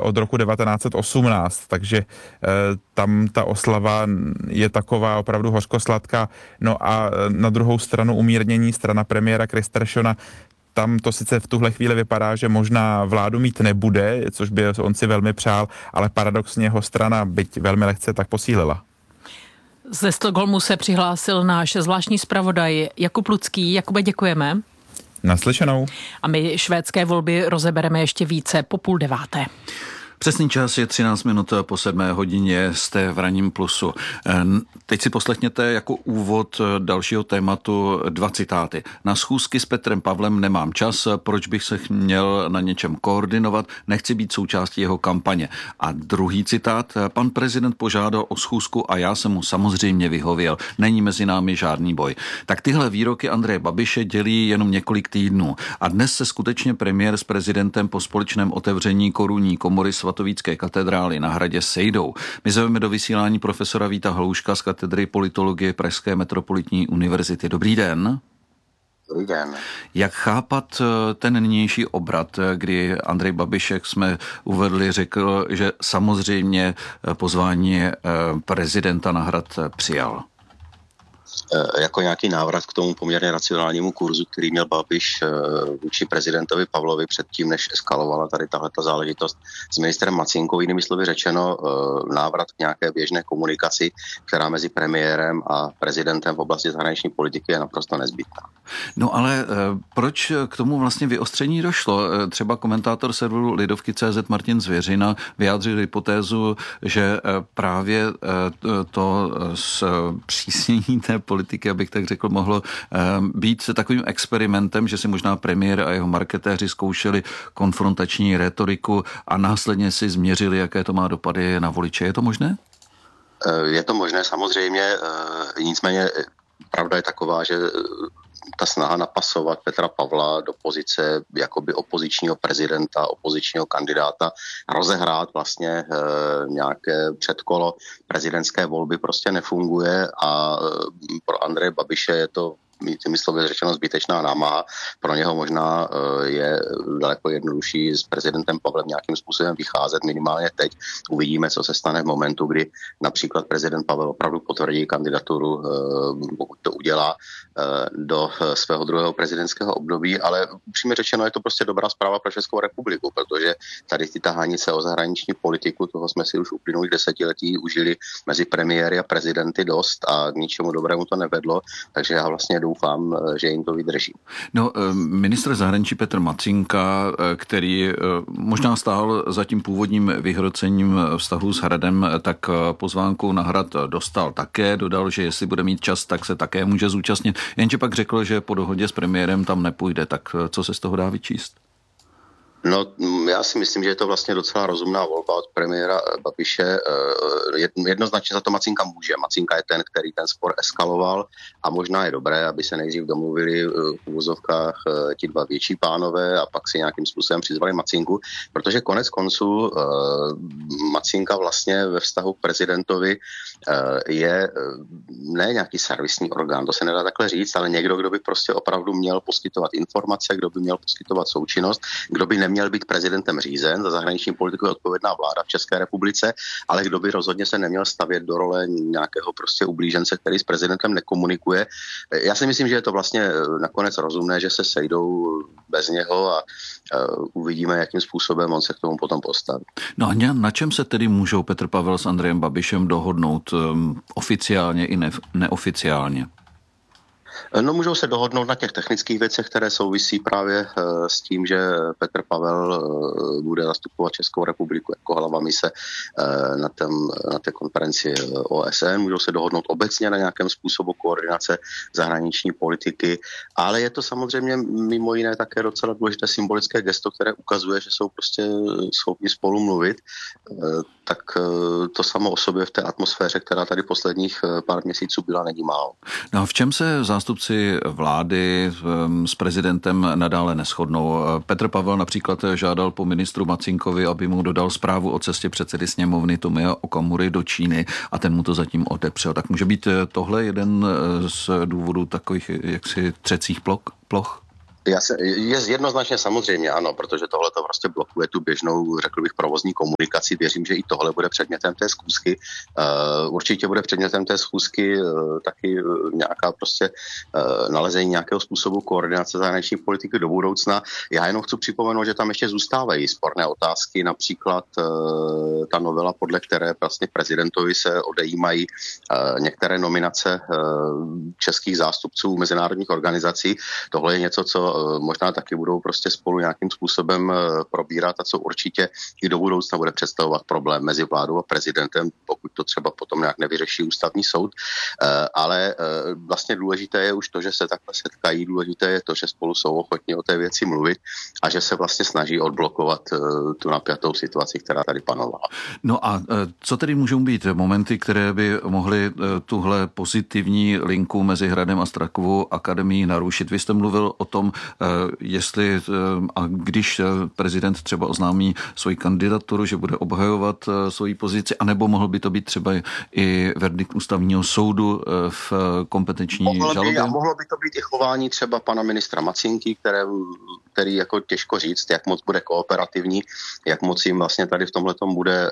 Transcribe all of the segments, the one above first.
od roku 1918, takže tam ta oslava je taková opravdu hořkosladká. No a na druhou stranu umírnění strana premiéra Kristerssona, tam to sice v tuhle chvíli vypadá, že možná vládu mít nebude, což by on si velmi přál, ale paradoxně jeho strana, byť velmi lehce, tak posílila. Ze Stockholmu se přihlásil náš zvláštní zpravodaj Jakub Lucký. Jakube, děkujeme. Naslyšenou. A my švédské volby rozebereme ještě více po 8:30. Přesný čas je 13 minut po 7 hodině, jste v Ranním plusu. Teď si poslechněte jako úvod dalšího tématu 2 citáty. Na schůzky s Petrem Pavlem nemám čas, proč bych se měl na něčem koordinovat, nechci být součástí jeho kampaně. A druhý citát, pan prezident požádal o schůzku a já jsem mu samozřejmě vyhověl, není mezi námi žádný boj. Tak tyhle výroky Andreje Babiše dělí jenom několik týdnů. A dnes se skutečně premiér s prezidentem po společném otevření korunní komory Svatovícké katedrály na Hradě sejdou. My zveme do vysílání profesora Víta Hlouška z katedry politologie Pražské metropolitní univerzity. Dobrý den. Dobrý den. Jak chápat ten nynější obrat, kdy Andrej Babiš, jak jsme uvedli, řekl, že samozřejmě pozvání prezidenta na Hrad přijal? Jako nějaký návrat k tomu poměrně racionálnímu kurzu, který měl Babiš vůči prezidentovi Pavlovi předtím, než eskalovala tady tahleta záležitost s ministrem Macínkou. Jinými slovy řečeno, návrat k nějaké běžné komunikaci, která mezi premiérem a prezidentem v oblasti zahraniční politiky je naprosto nezbytná. No ale proč k tomu vlastně vyostření došlo? Třeba komentátor serveru Lidovky.cz Martin Zvěřina vyjádřil hypotézu, že právě to zpřísnění té politiky, abych tak řekl, mohlo být takovým experimentem, že si možná premiér a jeho marketéři zkoušeli konfrontační rétoriku a následně si změřili, jaké to má dopady na voliče. Je to možné? Je to možné samozřejmě, nicméně pravda je taková, že ta snaha napasovat Petra Pavla do pozice jakoby opozičního prezidenta, opozičního kandidáta, rozehrát vlastně nějaké předkolo prezidentské volby prostě nefunguje a pro Andreje Babiše je to těmi slovy řečeno zbytečná námaha. Pro něho možná je daleko jednodušší s prezidentem Pavlem nějakým způsobem vycházet, minimálně teď. Uvidíme, co se stane v momentu, kdy například prezident Pavel opravdu potvrdí kandidaturu, pokud to udělá, do svého druhého prezidentského období, ale upřímně řečeno je to prostě dobrá zpráva pro Českou republiku, protože tady ty tahanice o zahraniční politiku, toho jsme si už uplynulých desetiletí užili mezi premiéry a prezidenty dost a k ničemu dobrému to nevedlo, takže já vlastně doufám, že jim to vydrží. No, ministr zahraničí Petr Macínka, který možná stál za tím původním vyhrocením vztahu s Hradem, tak pozvánku na Hrad dostal také, dodal, že jestli bude mít čas, tak se také může zúčastnit, jenže pak řekl, že po dohodě s premiérem tam nepůjde, tak co se z toho dá vyčíst? No, já si myslím, že je to vlastně docela rozumná volba od premiéra Babiše. Jednoznačně za to Macínka může. Macínka je ten, který ten spor eskaloval a možná je dobré, aby se nejdřív domluvili v uvozovkách ti dva větší pánové a pak si nějakým způsobem přizvali Macínku, protože konec konců Macínka vlastně ve vztahu k prezidentovi je ne nějaký servisní orgán, to se nedá takhle říct, ale někdo, kdo by prostě opravdu měl poskytovat informace, kdo by měl poskytovat součinnost, kdo by neměl být prezidentem řízen, za zahraniční politiku je odpovědná vláda v České republice, ale kdo by rozhodně se neměl stavět do role nějakého prostě ublížence, který s prezidentem nekomunikuje. Já si myslím, že je to vlastně nakonec rozumné, že se sejdou bez něho a uvidíme, jakým způsobem on se k tomu potom postaví. No a na čem se tedy můžou Petr Pavel s Andrejem Babišem dohodnout oficiálně i neoficiálně? No, můžou se dohodnout na těch technických věcech, které souvisí právě s tím, že Petr Pavel bude zastupovat Českou republiku jako hlava mise na té konferenci OSN. Můžou se dohodnout obecně na nějakém způsobu koordinace zahraniční politiky, ale je to samozřejmě mimo jiné také docela důležité symbolické gesto, které ukazuje, že jsou prostě schopni spolu mluvit. Tak to samo o sobě v té atmosféře, která tady posledních pár měsíců byla, není málo. No a v čem se zástupci vlády s prezidentem nadále neshodnou? Petr Pavel například žádal po ministru Macínkovi, aby mu dodal zprávu o cestě předsedy sněmovny Tomia Okamury do Číny a ten mu to zatím odepřel. Tak může být tohle jeden z důvodů takových jaksi třecích ploch? Je jednoznačně samozřejmě ano, protože tohle to prostě blokuje tu běžnou, řekl bych, provozní komunikaci. Věřím, že i tohle bude předmětem té schůzky. Určitě bude předmětem té schůzky taky nějaká prostě nalezení nějakého způsobu koordinace zahraniční politiky do budoucna. Já jenom chci připomenout, že tam ještě zůstávají sporné otázky, například ta novela, podle které vlastně prezidentovi se odejímají některé nominace českých zástupců mezinárodních organizací. Tohle je něco, co možná taky budou prostě spolu nějakým způsobem probírat a co určitě i do budoucna bude představovat problém mezi vládou a prezidentem, pokud to třeba potom nějak nevyřeší ústavní soud. Ale vlastně důležité je už to, že se takhle setkají, důležité je to, že spolu jsou ochotní o té věci mluvit a že se vlastně snaží odblokovat tu napjatou situaci, která tady panovala. No a co tedy můžou být momenty, které by mohly tuhle pozitivní linku mezi Hradem a Strakovou akademií narušit? Vy jste mluvil o tom, jestli a když prezident třeba oznámí svoji kandidaturu, že bude obhajovat svoji pozici, anebo mohl by to být třeba i verdikt ústavního soudu v kompetenční žalobě? Mohlo by to být i chování třeba pana ministra Macinky, který jako těžko říct, jak moc bude kooperativní, jak moc jim vlastně tady v tomhletom bude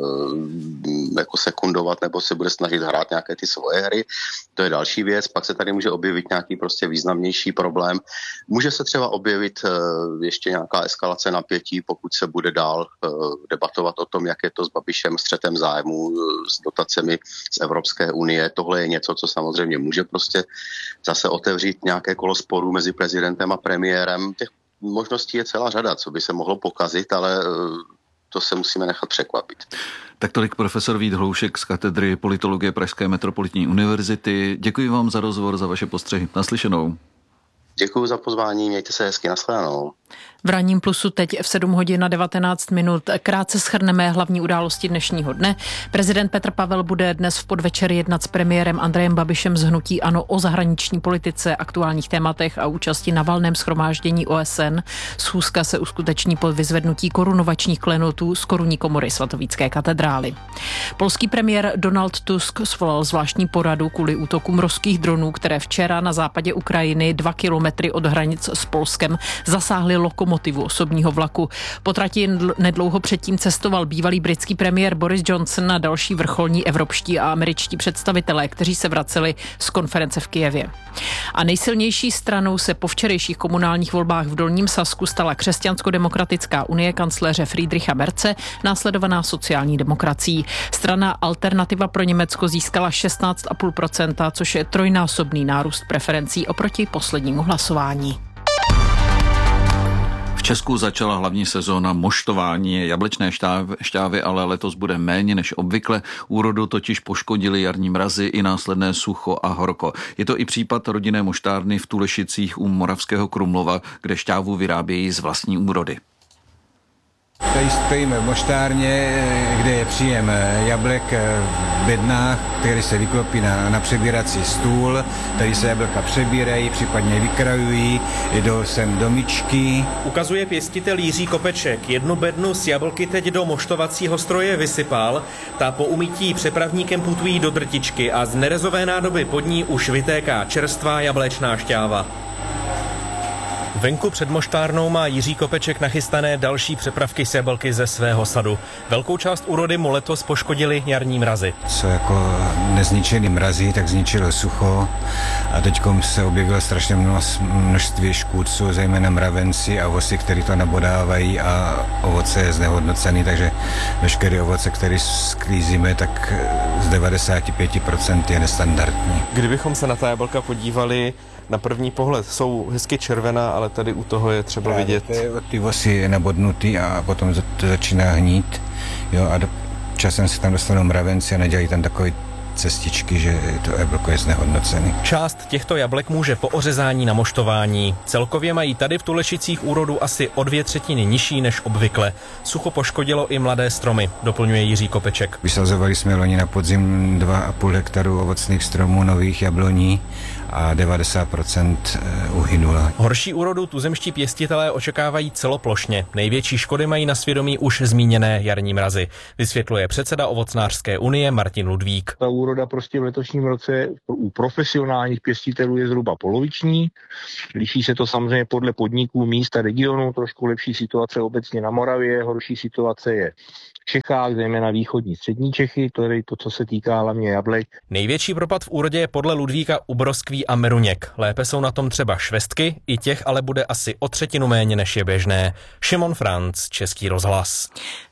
jako sekundovat nebo se bude snažit hrát nějaké ty svoje hry. To je další věc. Pak se tady může objevit nějaký prostě významnější problém. Může se třeba objevit ještě nějaká eskalace napětí, pokud se bude dál debatovat o tom, jak je to s Babišem, střetem zájmů, s dotacemi z Evropské unie. Tohle je něco, co samozřejmě může prostě zase otevřít nějaké kolo sporů mezi prezidentem a premiérem. Těch možností je celá řada, co by se mohlo pokazit, ale to se musíme nechat překvapit. Tak tolik profesor Vít Hloušek z katedry politologie Pražské metropolitní univerzity. Děkuji vám za rozhovor, za vaše postřehy. Naslyšenou. Děkuji za pozvání, mějte se hezky, nashledanou. V ranním plusu teď v 7 hodin a 19 minut krátce shrneme hlavní události dnešního dne. Prezident Petr Pavel bude dnes v podvečer jednat s premiérem Andrejem Babišem z hnutí ANO o zahraniční politice, aktuálních tématech a účasti na valném shromáždění OSN. Schůzka se uskuteční po vyzvednutí korunovačních klenotů z korunní komory Svatovícké katedrály. Polský premiér Donald Tusk svolal zvláštní poradu kvůli útokům ruských dronů, které včera na západě Ukrajiny 2 kilometry od hranic s Polskem zasáhly lokomotivu osobního vlaku. Po trati nedlouho předtím cestoval bývalý britský premiér Boris Johnson a další vrcholní evropští a američtí představitelé, kteří se vraceli z konference v Kyjevě. A nejsilnější stranou se po včerejších komunálních volbách v Dolním Sasku stala Křesťansko-demokratická unie kancléře Friedricha Merze, následovaná sociální demokracií. Strana Alternativa pro Německo získala 16,5%, což je trojnásobný nárůst preferencí oproti poslednímu hlasování. V Česku začala hlavní sezóna moštování jablečné šťávy, ale letos bude méně než obvykle. Úrodu totiž poškodily jarní mrazy i následné sucho a horko. Je to i případ rodinné moštárny v Tulešicích u Moravského Krumlova, kde šťávu vyrábějí z vlastní úrody. Tady stojíme v moštárně, kde je příjem jablek v bednách, který se vyklopí na přebírací stůl. Tady se jablka přebírají, případně vykrajují, jdou sem do myčky. Ukazuje pěstitel Jiří Kopeček. Jednu bednu z jablky teď do moštovacího stroje vysypal. Ta po umytí přepravníkem putují do drtičky a z nerezové nádoby pod ní už vytéká čerstvá jablečná šťáva. Venku před moštárnou má Jiří Kopeček nachystané další přepravky z jablky ze svého sadu. Velkou část úrody mu letos poškodili jarní mrazy. Co jako nezničený mrazy, tak zničilo sucho a teďkom se objevilo strašně množství škůdců, zejména mravenci a vosy, který to nabodávají a ovoce je znehodnocený, takže veškeré ovoce, které sklízíme, tak z 95% je nestandardní. Kdybychom se na ta jablka podívali, na první pohled jsou hezky červená, ale tady u toho je třeba vidět. Ty vosy je nabodnutý a potom to začíná hnít. Jo, a časem se tam dostanou mravenci a nedělají tam takové cestičky, že to jablko je znehodnocený. Část těchto jablek může po ořezání na moštování. Celkově mají tady v Tulešicích úrodu asi o 2/3 nižší než obvykle. Sucho poškodilo i mladé stromy, doplňuje Jiří Kopeček. Vysazovali jsme loni na podzim 2,5 hektaru ovocných stromů, nových jabloní a 90% uhynula. Horší úrodu tuzemští pěstitelé očekávají celoplošně. Největší škody mají na svědomí už zmíněné jarní mrazy. Vysvětluje předseda Ovocnářské unie Martin Ludvík. Ta úroda prostě v letošním roce u profesionálních pěstitelů je zhruba poloviční. Liší se to samozřejmě podle podniků, míst a regionů. Trošku lepší situace obecně na Moravě, horší situace je v Čechách, zejména východní střední Čechy, to je to, co se týká hlavně jablek. Největší propad v úrodě je podle Ludvíka u broskví a meruněk. Lépe jsou na tom třeba švestky, i těch ale bude asi o třetinu méně než je běžné. Šimon Franc, Český rozhlas.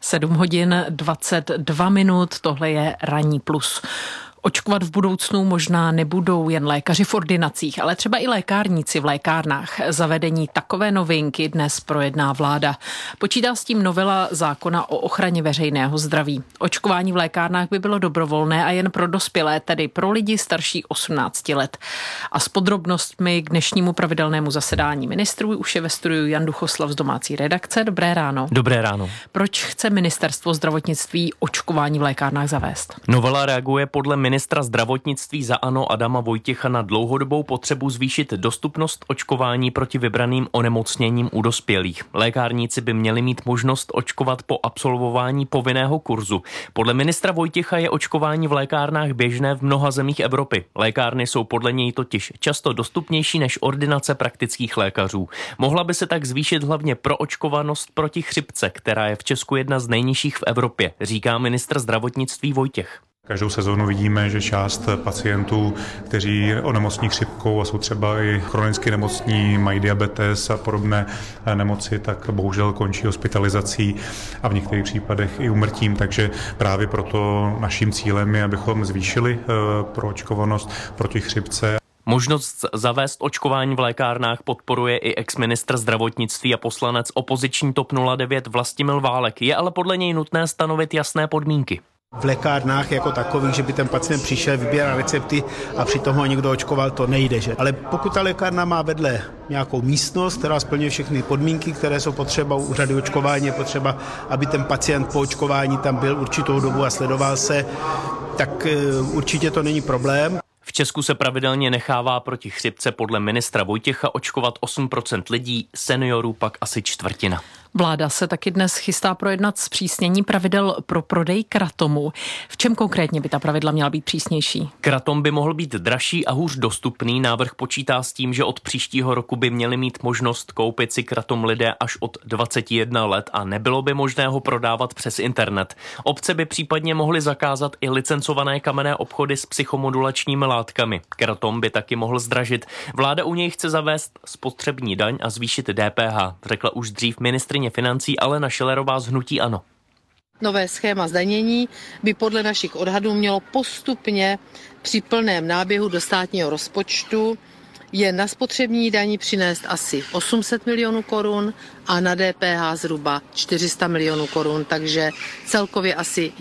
7:22, tohle je Ranní plus. Očkovat v budoucnu možná nebudou jen lékaři v ordinacích, ale třeba i lékárníci v lékárnách. Zavedení takové novinky dnes projedná vláda. Počítá s tím novela zákona o ochraně veřejného zdraví. Očkování v lékárnách by bylo dobrovolné a jen pro dospělé, tedy pro lidi starší 18 let. A s podrobnostmi k dnešnímu pravidelnému zasedání ministrů už je ve studiu Jan Duchoslav z domácí redakce. Dobré ráno. Dobré ráno. Proč chce ministerstvo zdravotnictví očkování v lékárnách zavést? Novela reaguje podle ministra zdravotnictví za ANO Adama Vojtěcha na dlouhodobou potřebu zvýšit dostupnost očkování proti vybraným onemocněním u dospělých. Lékárníci by měli mít možnost očkovat po absolvování povinného kurzu. Podle ministra Vojtěcha je očkování v lékárnách běžné v mnoha zemích Evropy. Lékárny jsou podle něj totiž často dostupnější než ordinace praktických lékařů. Mohla by se tak zvýšit hlavně proočkovanost proti chřipce, která je v Česku jedna z nejnižších v Evropě, říká ministr zdravotnictví Vojtěch. Každou sezónu vidíme, že část pacientů, kteří onemocní chřipkou a jsou třeba i chronicky nemocní, mají diabetes a podobné nemoci, tak bohužel končí hospitalizací a v některých případech i úmrtím. Takže právě proto naším cílem je, abychom zvýšili proočkovanost proti chřipce. Možnost zavést očkování v lékárnách podporuje i ex-ministr zdravotnictví a poslanec opoziční TOP 09 Vlastimil Válek. Je ale podle něj nutné stanovit jasné podmínky. V lékárnách jako takových, že by ten pacient přišel, vybíral recepty a přitom ho někdo očkoval, to nejde. Že? Ale pokud ta lékárna má vedle nějakou místnost, která splňuje všechny podmínky, které jsou potřeba u úřady očkování, je potřeba, aby ten pacient po očkování tam byl určitou dobu a sledoval se, tak určitě to není problém. V Česku se pravidelně nechává proti chřipce podle ministra Vojtěcha očkovat 8% lidí, seniorů pak asi čtvrtina. Vláda se taky dnes chystá projednat zpřísnění pravidel pro prodej kratomu. V čem konkrétně by ta pravidla měla být přísnější? Kratom by mohl být dražší a hůř dostupný. Návrh počítá s tím, že od příštího roku by měli mít možnost koupit si kratom lidé až od 21 let a nebylo by možné ho prodávat přes internet. Obce by případně mohly zakázat i licencované kamenné obchody s psychomodulačními látkami. Kratom by taky mohl zdražit. Vláda u něj chce zavést spotřební daň a zvýšit DPH, řekla už dřív ministryně financí Alena Schillerová z hnutí ANO. Nové schéma zdanění by podle našich odhadů mělo postupně při plném náběhu do státního rozpočtu jen na spotřební dani přinést asi 800 milionů korun a na DPH zhruba 400 milionů korun, takže celkově asi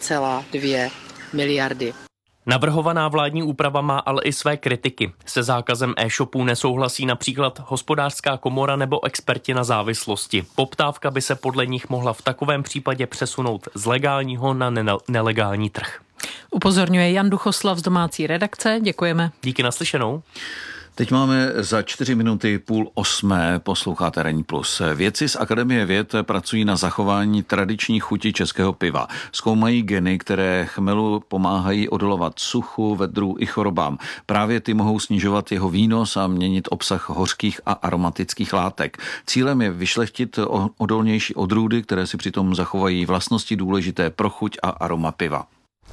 1,2 miliardy. Navrhovaná vládní úprava má ale i své kritiky. Se zákazem e-shopů nesouhlasí například Hospodářská komora nebo experti na závislosti. Poptávka by se podle nich mohla v takovém případě přesunout z legálního na nelegální trh. Upozorňuje Jan Duchoslav z domácí redakce. Děkujeme. Díky, naslyšenou. Teď máme za 4 minuty 7:30, posloucháte Ranní plus. Vědci z Akademie věd pracují na zachování tradiční chuti českého piva. Zkoumají geny, které chmelu pomáhají odolovat suchu, vedru i chorobám. Právě ty mohou snižovat jeho výnos a měnit obsah hořkých a aromatických látek. Cílem je vyšlechtit odolnější odrůdy, které si přitom zachovají vlastnosti důležité pro chuť a aroma piva.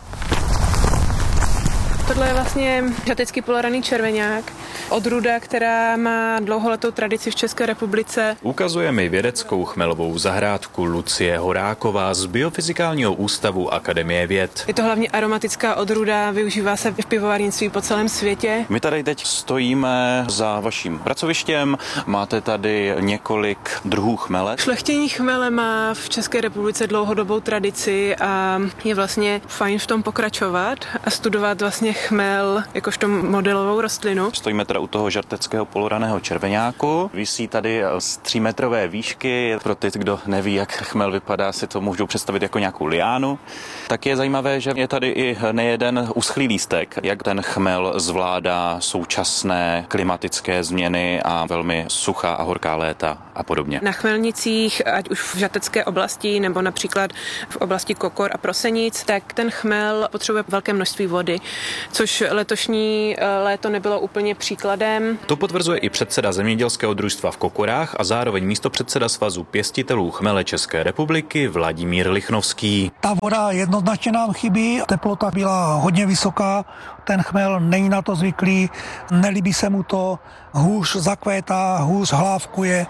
Tohle je vlastně žatecký poloraný červeňák, odrůda, která má dlouholetou tradici v České republice. Ukazuje mi vědeckou chmelovou zahrádku Lucie Horáková z Biofyzikálního ústavu Akademie věd. Je to hlavně aromatická odrůda, využívá se v pivovarnictví po celém světě. My tady teď stojíme za vaším pracovištěm, máte tady několik druhů chmele. Šlechtění chmele má v České republice dlouhodobou tradici a je vlastně fajn v tom pokračovat a studovat vlastně chmel jakožto modelovou rostlinu. Stojíme Stojíme teda u toho žarteckého poloraného červeňáku. Visí tady z 3metrové výšky. Pro ty, kdo neví, jak chmel vypadá, si to můžou představit jako nějakou liánu. Tak je zajímavé, že je tady i nejeden uschlý lístek, jak ten chmel zvládá současné klimatické změny a velmi suchá a horká léta a podobně. Na chmelnicích, ať už v žatecké oblasti nebo například v oblasti Kokor a Prosenic, tak ten chmel potřebuje velké množství vody, což letošní léto nebylo úplně příkladem. To potvrzuje i předseda zemědělského družstva v Kokorách a zároveň místopředseda Svazu pěstitelů chmele České republiky Vladimír Lichnovský. Ta voda jednoznačně nám chybí, teplota byla hodně vysoká, ten chmel není na to zvyklý, nelíbí se mu to, hůř zakvétá, hůř hlávkuje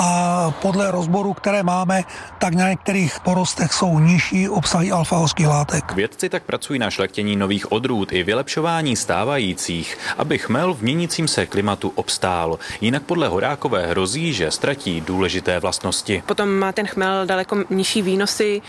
a podle rozboru, které máme, tak na některých porostech jsou nižší obsahy alfa-hořkých látek. Vědci tak pracují na šlechtění nových odrůd i vylepšování stávajících, aby chmel v měnícím se klimatu obstál. Jinak podle Horákové hrozí, že ztratí důležité vlastnosti. Potom má ten chmel daleko nižší výnosy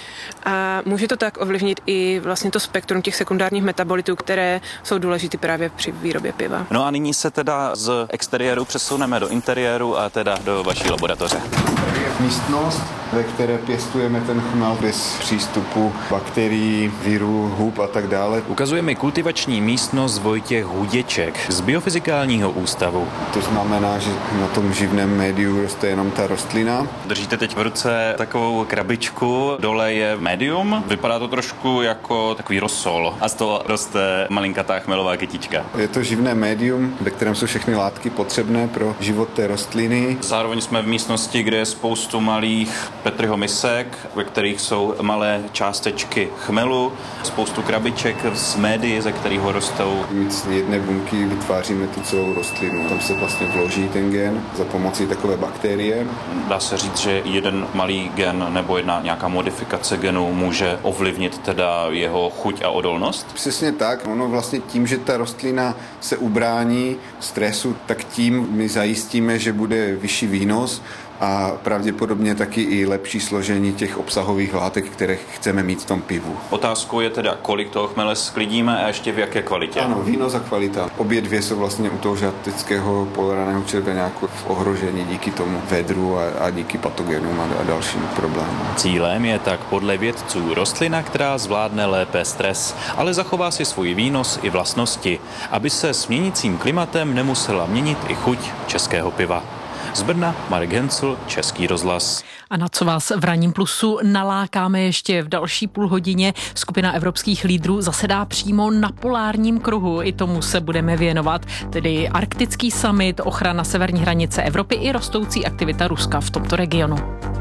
a může to tak ovlivnit i vlastně to spektrum těch sekundárních metabolitů, které jsou důležité právě při výrobě piva. No a nyní se teda z exteriéru přesuneme do interiéru a teda do vaší laboratoře. Tady je místnost, ve které pěstujeme ten chmel bez přístupu bakterií, virů, hub a tak dále. Ukazuje mi kultivační místnost Vojtěch Huděček z Biofyzikálního ústavu. To znamená, že na tom živném médiu roste jenom ta rostlina. Držíte teď v ruce takovou krabičku, dole je médium, vypadá to trošku jako takový rozsol a z toho roste malinkatá chmelová kytička. Je to živné médium, ve kterém jsou všechny látky potřebné pro život té rostliny. Zároveň jsme v místnosti, kde je spoustu malých Petriho misek, ve kterých jsou malé částečky chmelu, spoustu krabiček z médii, ze kterých ho rostou. Z jedné buňky vytváříme tu celou rostlinu. Tam se vlastně vloží ten gen za pomocí takové bakterie. Dá se říct, že jeden malý gen nebo jedna nějaká modifikace genu může ovlivnit teda jeho chuť a odolnost? Přesně tak. Ono vlastně tím, že ta rostlina se ubrání stresu, tak tím my zajistíme, že bude vyšší výnos a pravděpodobně taky i lepší složení těch obsahových látek, které chceme mít v tom pivu. Otázkou je teda, kolik toho chmele sklidíme a ještě v jaké kvalitě? Ano, výnos a kvalita. Obě dvě jsou vlastně u toho žateckého poloraného červeňáku v ohrožení díky tomu vedru a díky patogenům a dalším problémům. Cílem je tak podle vědců rostlina, která zvládne lépe stres, ale zachová si svůj výnos i vlastnosti, aby se s měnícím klimatem nemusela měnit i chuť českého piva. Z Brna Marek Hencl, Český rozhlas. A na co vás v Ranním plusu nalákáme ještě v další půlhodině. Skupina evropských lídrů zasedá přímo na polárním kruhu. I tomu se budeme věnovat. Tedy arktický summit, ochrana severní hranice Evropy i rostoucí aktivita Ruska v tomto regionu.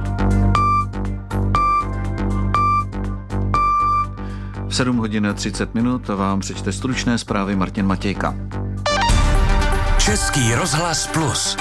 V 7 hodin 30 minut vám přečte stručné zprávy Martin Matějka. Český rozhlas plus.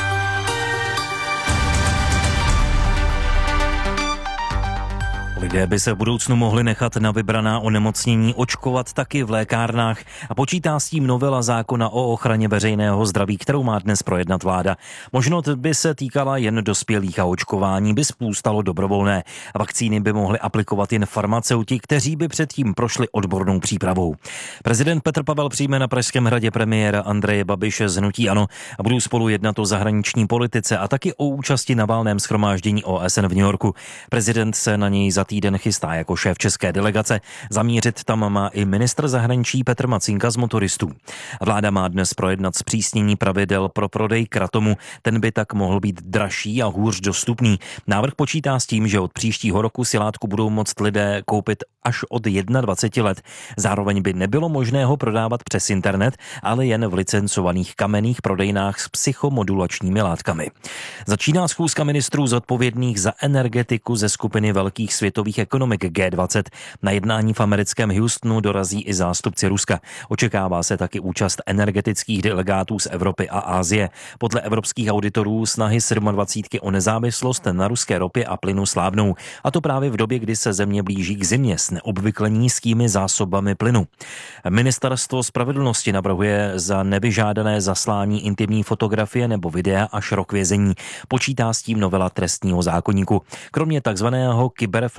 Lidé by se v budoucnu mohli nechat na vybraná onemocnění očkovat taky v lékárnách a počítá s tím novela zákona o ochraně veřejného zdraví, kterou má dnes projednat vláda. Možnost by se týkala jen dospělých a očkování by zůstalo dobrovolné. Vakcíny by mohli aplikovat jen farmaceuti, kteří by předtím prošli odbornou přípravou. Prezident Petr Pavel přijme na Pražském hradě premiéra Andreje Babiše z hnutí ANO a budou spolu jednat o zahraniční politice a taky o účasti na valném shromáždění OSN v New Yorku. Prezident se na něj za týden chystá jako šéf české delegace. Zamířit tam má i ministr zahraničí Petr Macinka z Motoristů. Vláda má dnes projednat zpřísnění pravidel pro prodej kratomu. Ten by tak mohl být dražší a hůř dostupný. Návrh počítá s tím, že od příštího roku si látku budou moct lidé koupit až od 21 let. Zároveň by nebylo možné ho prodávat přes internet, ale jen v licencovaných kamenných prodejnách s psychomodulačními látkami. Začíná schůzka ministrů zodpovědných za energetiku ze skupiny velkých světových ekonomik G20. Na jednání v americkém Houstonu dorazí i zástupci Ruska. Očekává se taky účast energetických delegátů z Evropy a Asie. Podle evropských auditorů snahy 27 o nezávislost na ruské ropě a plynu slábnou. A to právě v době, kdy se země blíží k zimě s neobvykle nízkými zásobami plynu. Ministerstvo spravedlnosti navrhuje za nevyžádané zaslání intimní fotografie nebo videa až rok vězení. Počítá s tím novela trestního zákoníku. Kromě takzvaného kyberflash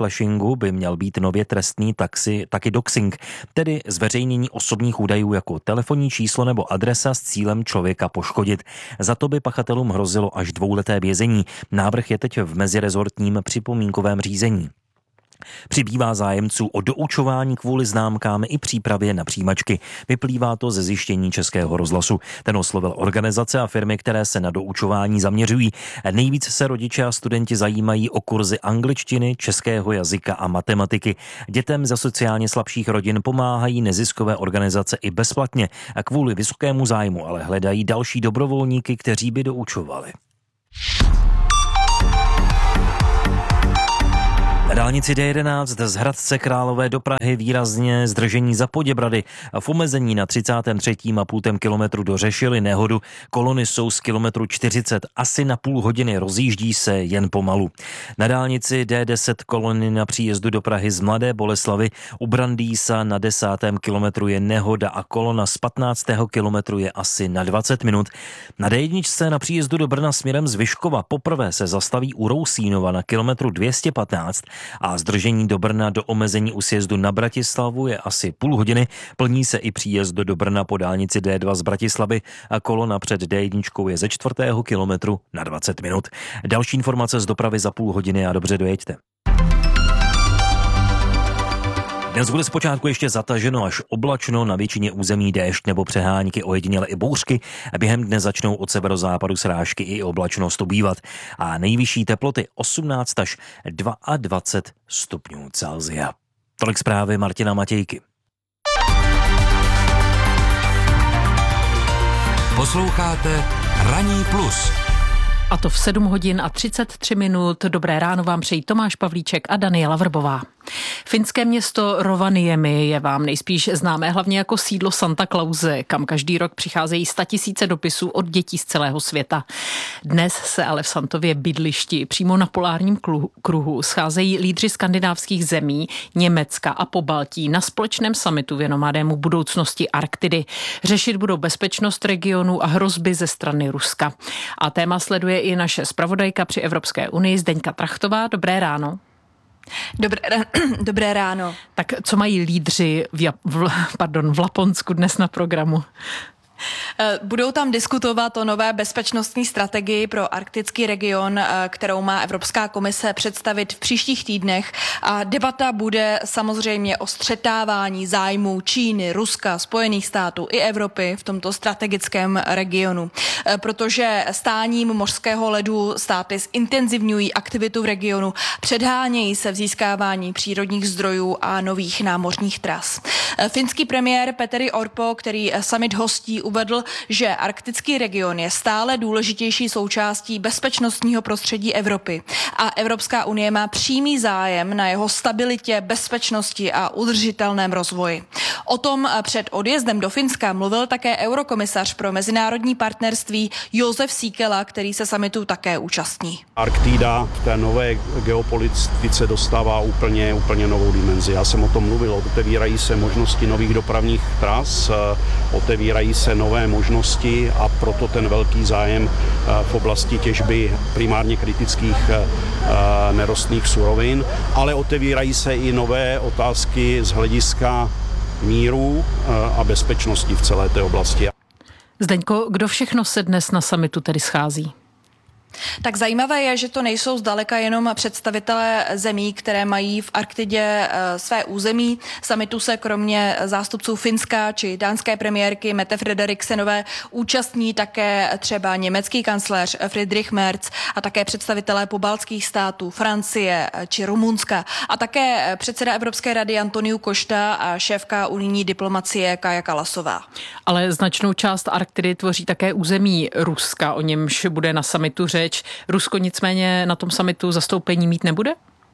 geoflashingu by měl být nově trestný taky doxing, tedy zveřejnění osobních údajů jako telefonní číslo nebo adresa s cílem člověka poškodit. Za to by pachatelům hrozilo až 2leté vězení. Návrh je teď v mezirezortním připomínkovém řízení. Přibývá zájemců o doučování kvůli známkám i přípravě na přijímačky. Vyplývá to ze zjištění Českého rozhlasu. Ten oslovil organizace a firmy, které se na doučování zaměřují. Nejvíc se rodiče a studenti zajímají o kurzy angličtiny, českého jazyka a matematiky. Dětem ze sociálně slabších rodin pomáhají neziskové organizace i bezplatně. A kvůli vysokému zájmu ale hledají další dobrovolníky, kteří by doučovali. Na dálnici D11 z Hradce Králové do Prahy výrazně zdržení za Poděbrady. V omezení na 33,5 kilometru dořešili nehodu. Kolony jsou z kilometru 40, asi na půl hodiny, rozjíždí se jen pomalu. Na dálnici D10 kolony na příjezdu do Prahy z Mladé Boleslavi. U Brandýsa na 10. kilometru je nehoda a kolona z 15. kilometru je asi na 20 minut. Na D1 na příjezdu do Brna směrem z Vyškova poprvé se zastaví u Rousínova na kilometru 215 a zdržení do Brna do omezení u sjezdu na Bratislavu je asi půl hodiny. Plní se i příjezd do Brna po dálnici D2 z Bratislavy a kolona před D1 je ze 4. kilometru na 20 minut. Další informace z dopravy za půl hodiny a dobře dojeďte. Dnes bude zpočátku ještě zataženo až oblačno, na většině území déšť nebo přehánky, ojediněle i bouřky. Během dne začnou od severozápadu srážky i oblačnost ubývat. A nejvyšší teploty 18 až 22 stupňů Celsia. Tolik zprávy Martina Matějky. Posloucháte Ranní plus. A to v 7 hodin a 33 minut. Dobré ráno vám přejí Tomáš Pavlíček a Daniela Vrbová. Finské město Rovaniemi je vám nejspíš známé hlavně jako sídlo Santa Clause, kam každý rok přicházejí 100 000 dopisů od dětí z celého světa. Dnes se ale v Santově bydlišti přímo na polárním kruhu scházejí lídři skandinávských zemí, Německa a Pobaltí na společném summitu věnovanému budoucnosti Arktidy. Řešit budou bezpečnost regionu a hrozby ze strany Ruska. A téma sleduje i naše zpravodajka při Evropské unii Zdeňka Trachtová. Dobré ráno. Dobré ráno. Tak co mají lídři v Laponsku dnes na programu? Budou tam diskutovat o nové bezpečnostní strategii pro arktický region, kterou má Evropská komise představit v příštích týdnech. A debata bude samozřejmě o střetávání zájmů Číny, Ruska, Spojených států i Evropy v tomto strategickém regionu. Protože stáním mořského ledu státy zintenzivňují aktivitu v regionu, předhánějí se v získávání přírodních zdrojů a nových námořních tras. Finský premiér Petteri Orpo, který summit hostí, uvedl, že arktický region je stále důležitější součástí bezpečnostního prostředí Evropy a Evropská unie má přímý zájem na jeho stabilitě, bezpečnosti a udržitelném rozvoji. O tom před odjezdem do Finska mluvil také eurokomisař pro mezinárodní partnerství Jozef Síkela, který se summitu také účastní. Arktida v té nové geopolitice dostává úplně novou dimenzi. Já jsem o tom mluvil, otevírají se možnosti nových dopravních tras, otevírají se nové možnosti a proto ten velký zájem v oblasti těžby primárně kritických nerostných surovin, ale otevírají se i nové otázky z hlediska míru a bezpečnosti v celé té oblasti. Zdeňko, kdo všechno se dnes na summitu tedy schází? Tak zajímavé je, že to nejsou zdaleka jenom představitelé zemí, které mají v Arktidě své území. Summitu se kromě zástupců Finska či dánské premiérky Mette Frederiksenové účastní také třeba německý kancléř Friedrich Merz a také představitelé pobaltských států, Francie či Rumunska a také předseda Evropské rady Antoniu Costa a šéfka unijní diplomacie Kaja Kallasová. Ale značnou část Arktidy tvoří také území Ruska, o němž bude na summitu řeč. Rusko nicméně na tom summitu zastoupení mít nebude?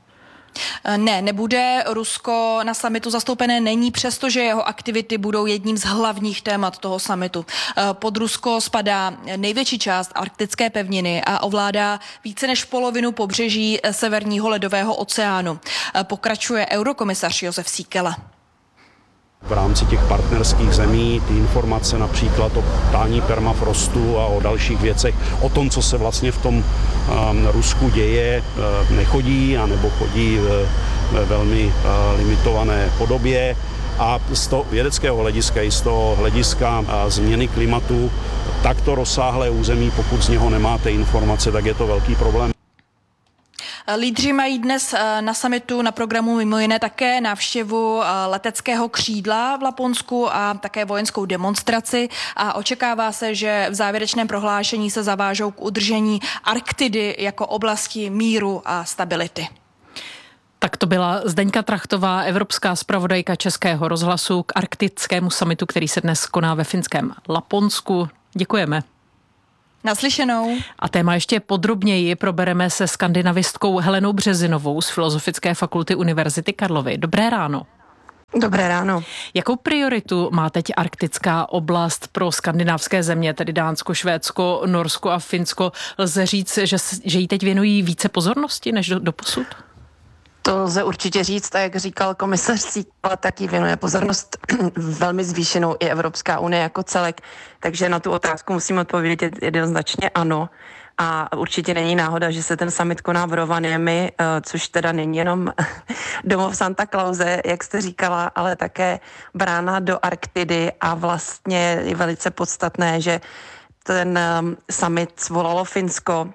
Ne, nebude. Rusko na summitu zastoupené není, přestože jeho aktivity budou jedním z hlavních témat toho summitu. Pod Rusko spadá největší část arktické pevniny a ovládá více než polovinu pobřeží Severního ledového oceánu. Pokračuje eurokomisař Jozef Síkela. V rámci těch partnerských zemí ty informace například o tání permafrostu a o dalších věcech, o tom, co se vlastně v tom Rusku děje, nechodí, anebo chodí ve velmi limitované podobě. A z toho vědeckého hlediska i z toho hlediska změny klimatu, takto rozsáhlé území, pokud z něho nemáte informace, tak je to velký problém. Lídři mají dnes na summitu na programu mimo jiné také návštěvu leteckého křídla v Laponsku a také vojenskou demonstraci a očekává se, že v závěrečném prohlášení se zavážou k udržení Arktidy jako oblasti míru a stability. Tak to byla Zdeňka Trachtová, evropská zpravodajka Českého rozhlasu k arktickému summitu, který se dnes koná ve finském Laponsku. Děkujeme. Naslyšenou. A téma ještě podrobněji probereme se skandinavistkou Helenou Březinovou z Filozofické fakulty Univerzity Karlovy. Dobré ráno. Dobré ráno. Jakou prioritu má teď arktická oblast pro skandinávské země, tedy Dánsko, Švédsko, Norsko a Finsko? Lze říct, že jí teď věnují více pozornosti než doposud? To lze určitě říct, a jak říkal komisař Síkela, tak jí věnuje pozornost velmi zvýšenou i Evropská unie jako celek, takže na tu otázku musím odpovědět jednoznačně ano. A určitě není náhoda, že se ten summit koná v Rovaniemi, což teda není jenom domov Santa Clause, jak jste říkala, ale také brána do Arktidy a vlastně je velice podstatné, že ten summit svolalo Finsko,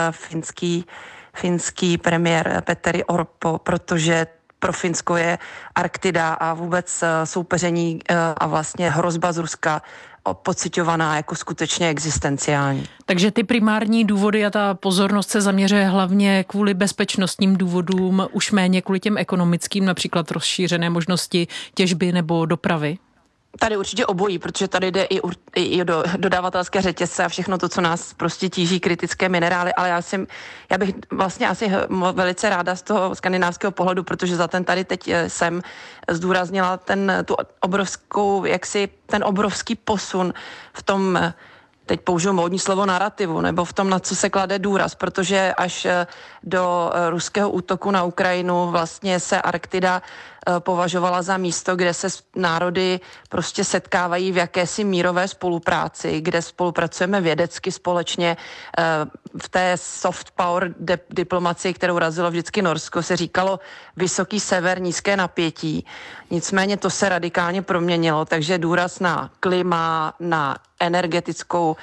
finský premiér Petteri Orpo, protože pro Finsko je Arktida a vůbec soupeření a vlastně hrozba z Ruska pociťovaná jako skutečně existenciální. Takže ty primární důvody a ta pozornost se zaměřuje hlavně kvůli bezpečnostním důvodům, už méně kvůli těm ekonomickým, například rozšířené možnosti těžby nebo dopravy? Tady určitě obojí, protože tady jde i do dodavatelské řetězce a všechno to, co nás prostě tíží, kritické minerály, ale já bych vlastně asi velice ráda z toho skandinávského pohledu, protože za ten tady teď jsem zdůraznila ten obrovský posun v tom, teď použiju módní slovo narrativu, nebo v tom, na co se klade důraz, protože až do ruského útoku na Ukrajinu vlastně se Arktida považovala za místo, kde se národy prostě setkávají v jakési mírové spolupráci, kde spolupracujeme vědecky společně. V té soft power diplomacii, kterou razilo vždycky Norsko, se říkalo vysoký sever, nízké napětí. Nicméně to se radikálně proměnilo, takže důraz na klima, na energetickou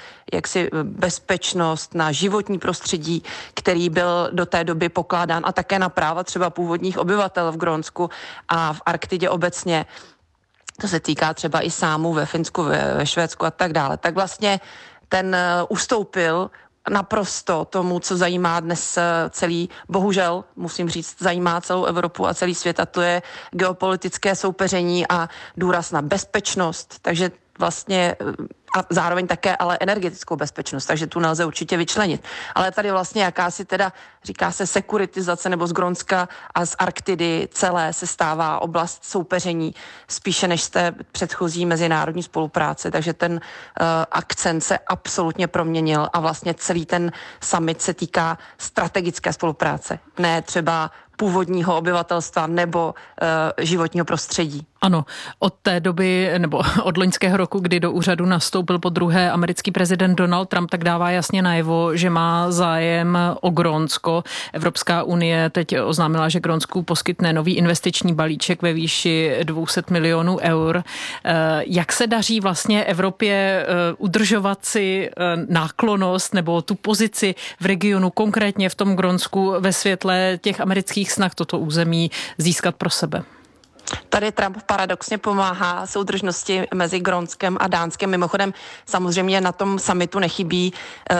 bezpečnost, na životní prostředí, který byl do té doby pokládán a také na práva třeba původních obyvatel v Grónsku a v Arktidě obecně. To se týká třeba i sámů ve Finsku, ve Švédsku a tak dále. Tak vlastně ten ustoupil naprosto tomu, co zajímá dnes bohužel, musím říct, zajímá celou Evropu a celý svět, a to je geopolitické soupeření a důraz na bezpečnost. Takže vlastně a zároveň také ale energetickou bezpečnost, takže tu nelze určitě vyčlenit. Ale tady vlastně jakási teda, říká se sekuritizace, nebo z Grónska a z Arktidy celé se stává oblast soupeření spíše než z té předchozí mezinárodní spolupráce, takže ten akcent se absolutně proměnil a vlastně celý ten summit se týká strategické spolupráce, ne třeba původního obyvatelstva nebo životního prostředí. Ano, od té doby, nebo od loňského roku, kdy do úřadu nastoupil podruhé americký prezident Donald Trump, tak dává jasně najevo, že má zájem o Grónsko. Evropská unie teď oznámila, že Grónsku poskytne nový investiční balíček ve výši 200 milionů eur. Jak se daří vlastně Evropě udržovat si náklonnost nebo tu pozici v regionu, konkrétně v tom Grónsku, ve světle těch amerických snah toto území získat pro sebe? Tady Trump paradoxně pomáhá soudržnosti mezi Grónskem a Dánskem. Mimochodem samozřejmě na tom summitu nechybí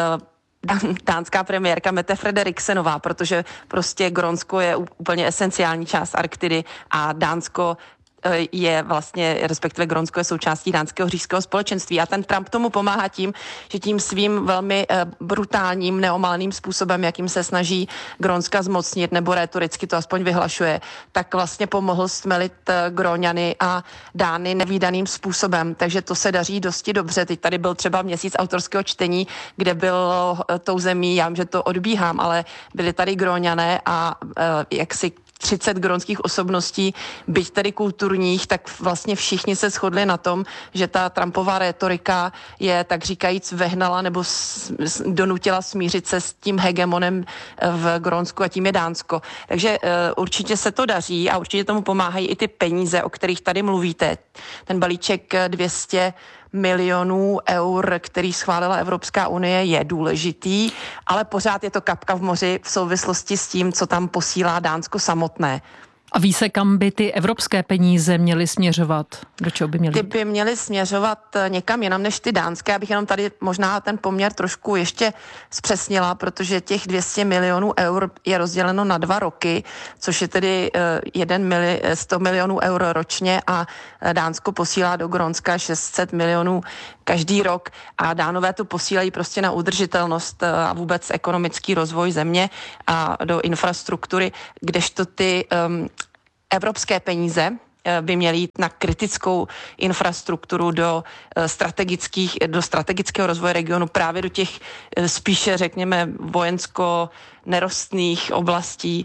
dánská premiérka Mette Frederiksenová, protože prostě Grónsko je úplně esenciální část Arktidy a Dánsko je vlastně, respektive Grónsko je součástí dánského říšského společenství a ten Trump tomu pomáhá tím, že tím svým velmi brutálním, neomalením způsobem, jakým se snaží Grónska zmocnit, nebo rétoricky to aspoň vyhlašuje, tak vlastně pomohl stmelit Gróňany a Dány nevídaným způsobem, takže to se daří dosti dobře. Teď tady byl třeba měsíc autorského čtení, kde byl tou zemí, já vím, že to odbíhám, ale byli tady Gróňané a jak si 30 grónských osobností, byť tedy kulturních, tak vlastně všichni se shodli na tom, že ta Trumpova rétorika je tak říkajíc vehnala nebo donutila smířit se s tím hegemonem v Grónsku a tím je Dánsko. Takže určitě se to daří a určitě tomu pomáhají i ty peníze, o kterých tady mluvíte. Ten balíček 200 milionů eur, který schválila Evropská unie, je důležitý, ale pořád je to kapka v moři v souvislosti s tím, co tam posílá Dánsko samotné. A ví se, kam by ty evropské peníze měly směřovat? Do čeho by měly? Ty by měly směřovat někam jinam než ty dánské. Abych jenom tady možná ten poměr trošku ještě zpřesnila, protože těch 200 milionů eur je rozděleno na 2 roky, což je tedy 100 milionů eur ročně a Dánsko posílá do Grónska 600 milionů každý rok a Dánové to posílají prostě na udržitelnost a vůbec ekonomický rozvoj země a do infrastruktury, kdežto ty evropské peníze by měly jít na kritickou infrastrukturu do strategického rozvoje regionu, právě do těch spíše, řekněme, vojensko-nerostných oblastí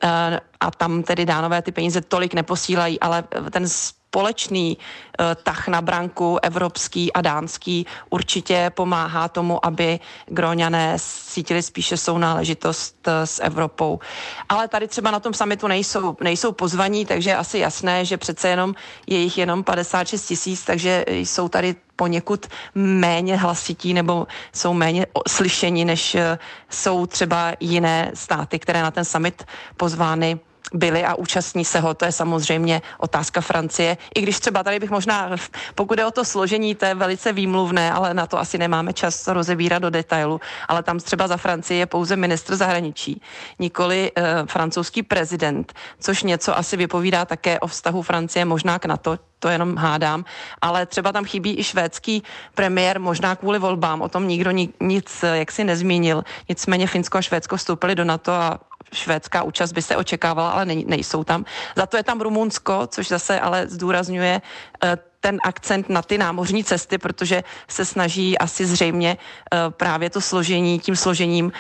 a tam tedy Dánové ty peníze tolik neposílají, ale ten společný tah na branku evropský a dánský určitě pomáhá tomu, aby Gróňané cítili spíše sounáležitost s Evropou. Ale tady třeba na tom summitu nejsou pozvaní, takže je asi jasné, že přece je jich jenom 56 000, takže jsou tady poněkud méně hlasití nebo jsou méně slyšení, než jsou třeba jiné státy, které na ten summit pozvány byli a účastní se ho, to je samozřejmě otázka Francie. I když třeba tady bych možná, pokud je o to složení, to je velice výmluvné, ale na to asi nemáme čas rozebírat do detailu, ale tam třeba za Francii je pouze ministr zahraničí, nikoli francouzský prezident, což něco asi vypovídá také o vztahu Francie možná k NATO, to jenom hádám, ale třeba tam chybí i švédský premiér, možná kvůli volbám, o tom nikdo nic jaksi nezmínil, nicméně Finsko a Švédsko vstoupili do NATO a švédská účast by se očekávala, ale nejsou tam. Za to je tam Rumunsko, což zase ale zdůrazňuje ten akcent na ty námořní cesty, protože se snaží asi zřejmě právě to složení, tím složením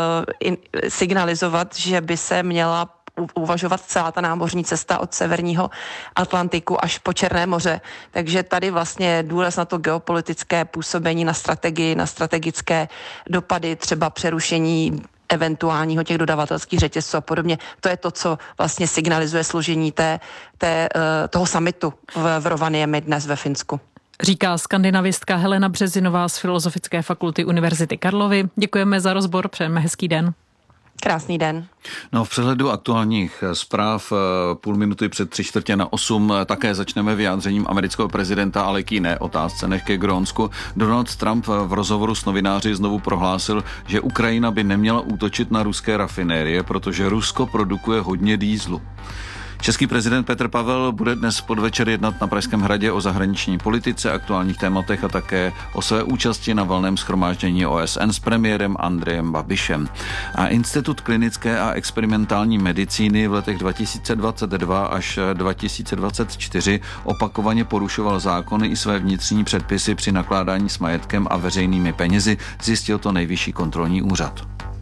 signalizovat, že by se měla uvažovat celá ta námořní cesta od severního Atlantiku až po Černé moře. Takže tady vlastně důraz na to geopolitické působení, na strategii, na strategické dopady, třeba přerušení eventuálního těch dodavatelských řetězců a podobně. To je to, co vlastně signalizuje složení toho summitu v Rovaniemi dnes ve Finsku. Říká skandinavistka Helena Březinová z Filozofické fakulty Univerzity Karlovy. Děkujeme za rozbor, přejeme hezký den. Krásný den. No, v přehledu aktuálních zpráv půl minuty před 7:45 také začneme vyjádřením amerického prezidenta, ale k jiné otázce než ke Grónsku. Donald Trump v rozhovoru s novináři znovu prohlásil, že Ukrajina by neměla útočit na ruské rafinérie, protože Rusko produkuje hodně dýzlu. Český prezident Petr Pavel bude dnes podvečer jednat na Pražském hradě o zahraniční politice, aktuálních tématech a také o své účasti na valném shromáždění OSN s premiérem Andrejem Babišem. A Institut klinické a experimentální medicíny v letech 2022 až 2024 opakovaně porušoval zákony i své vnitřní předpisy při nakládání s majetkem a veřejnými penězi, zjistil to Nejvyšší kontrolní úřad.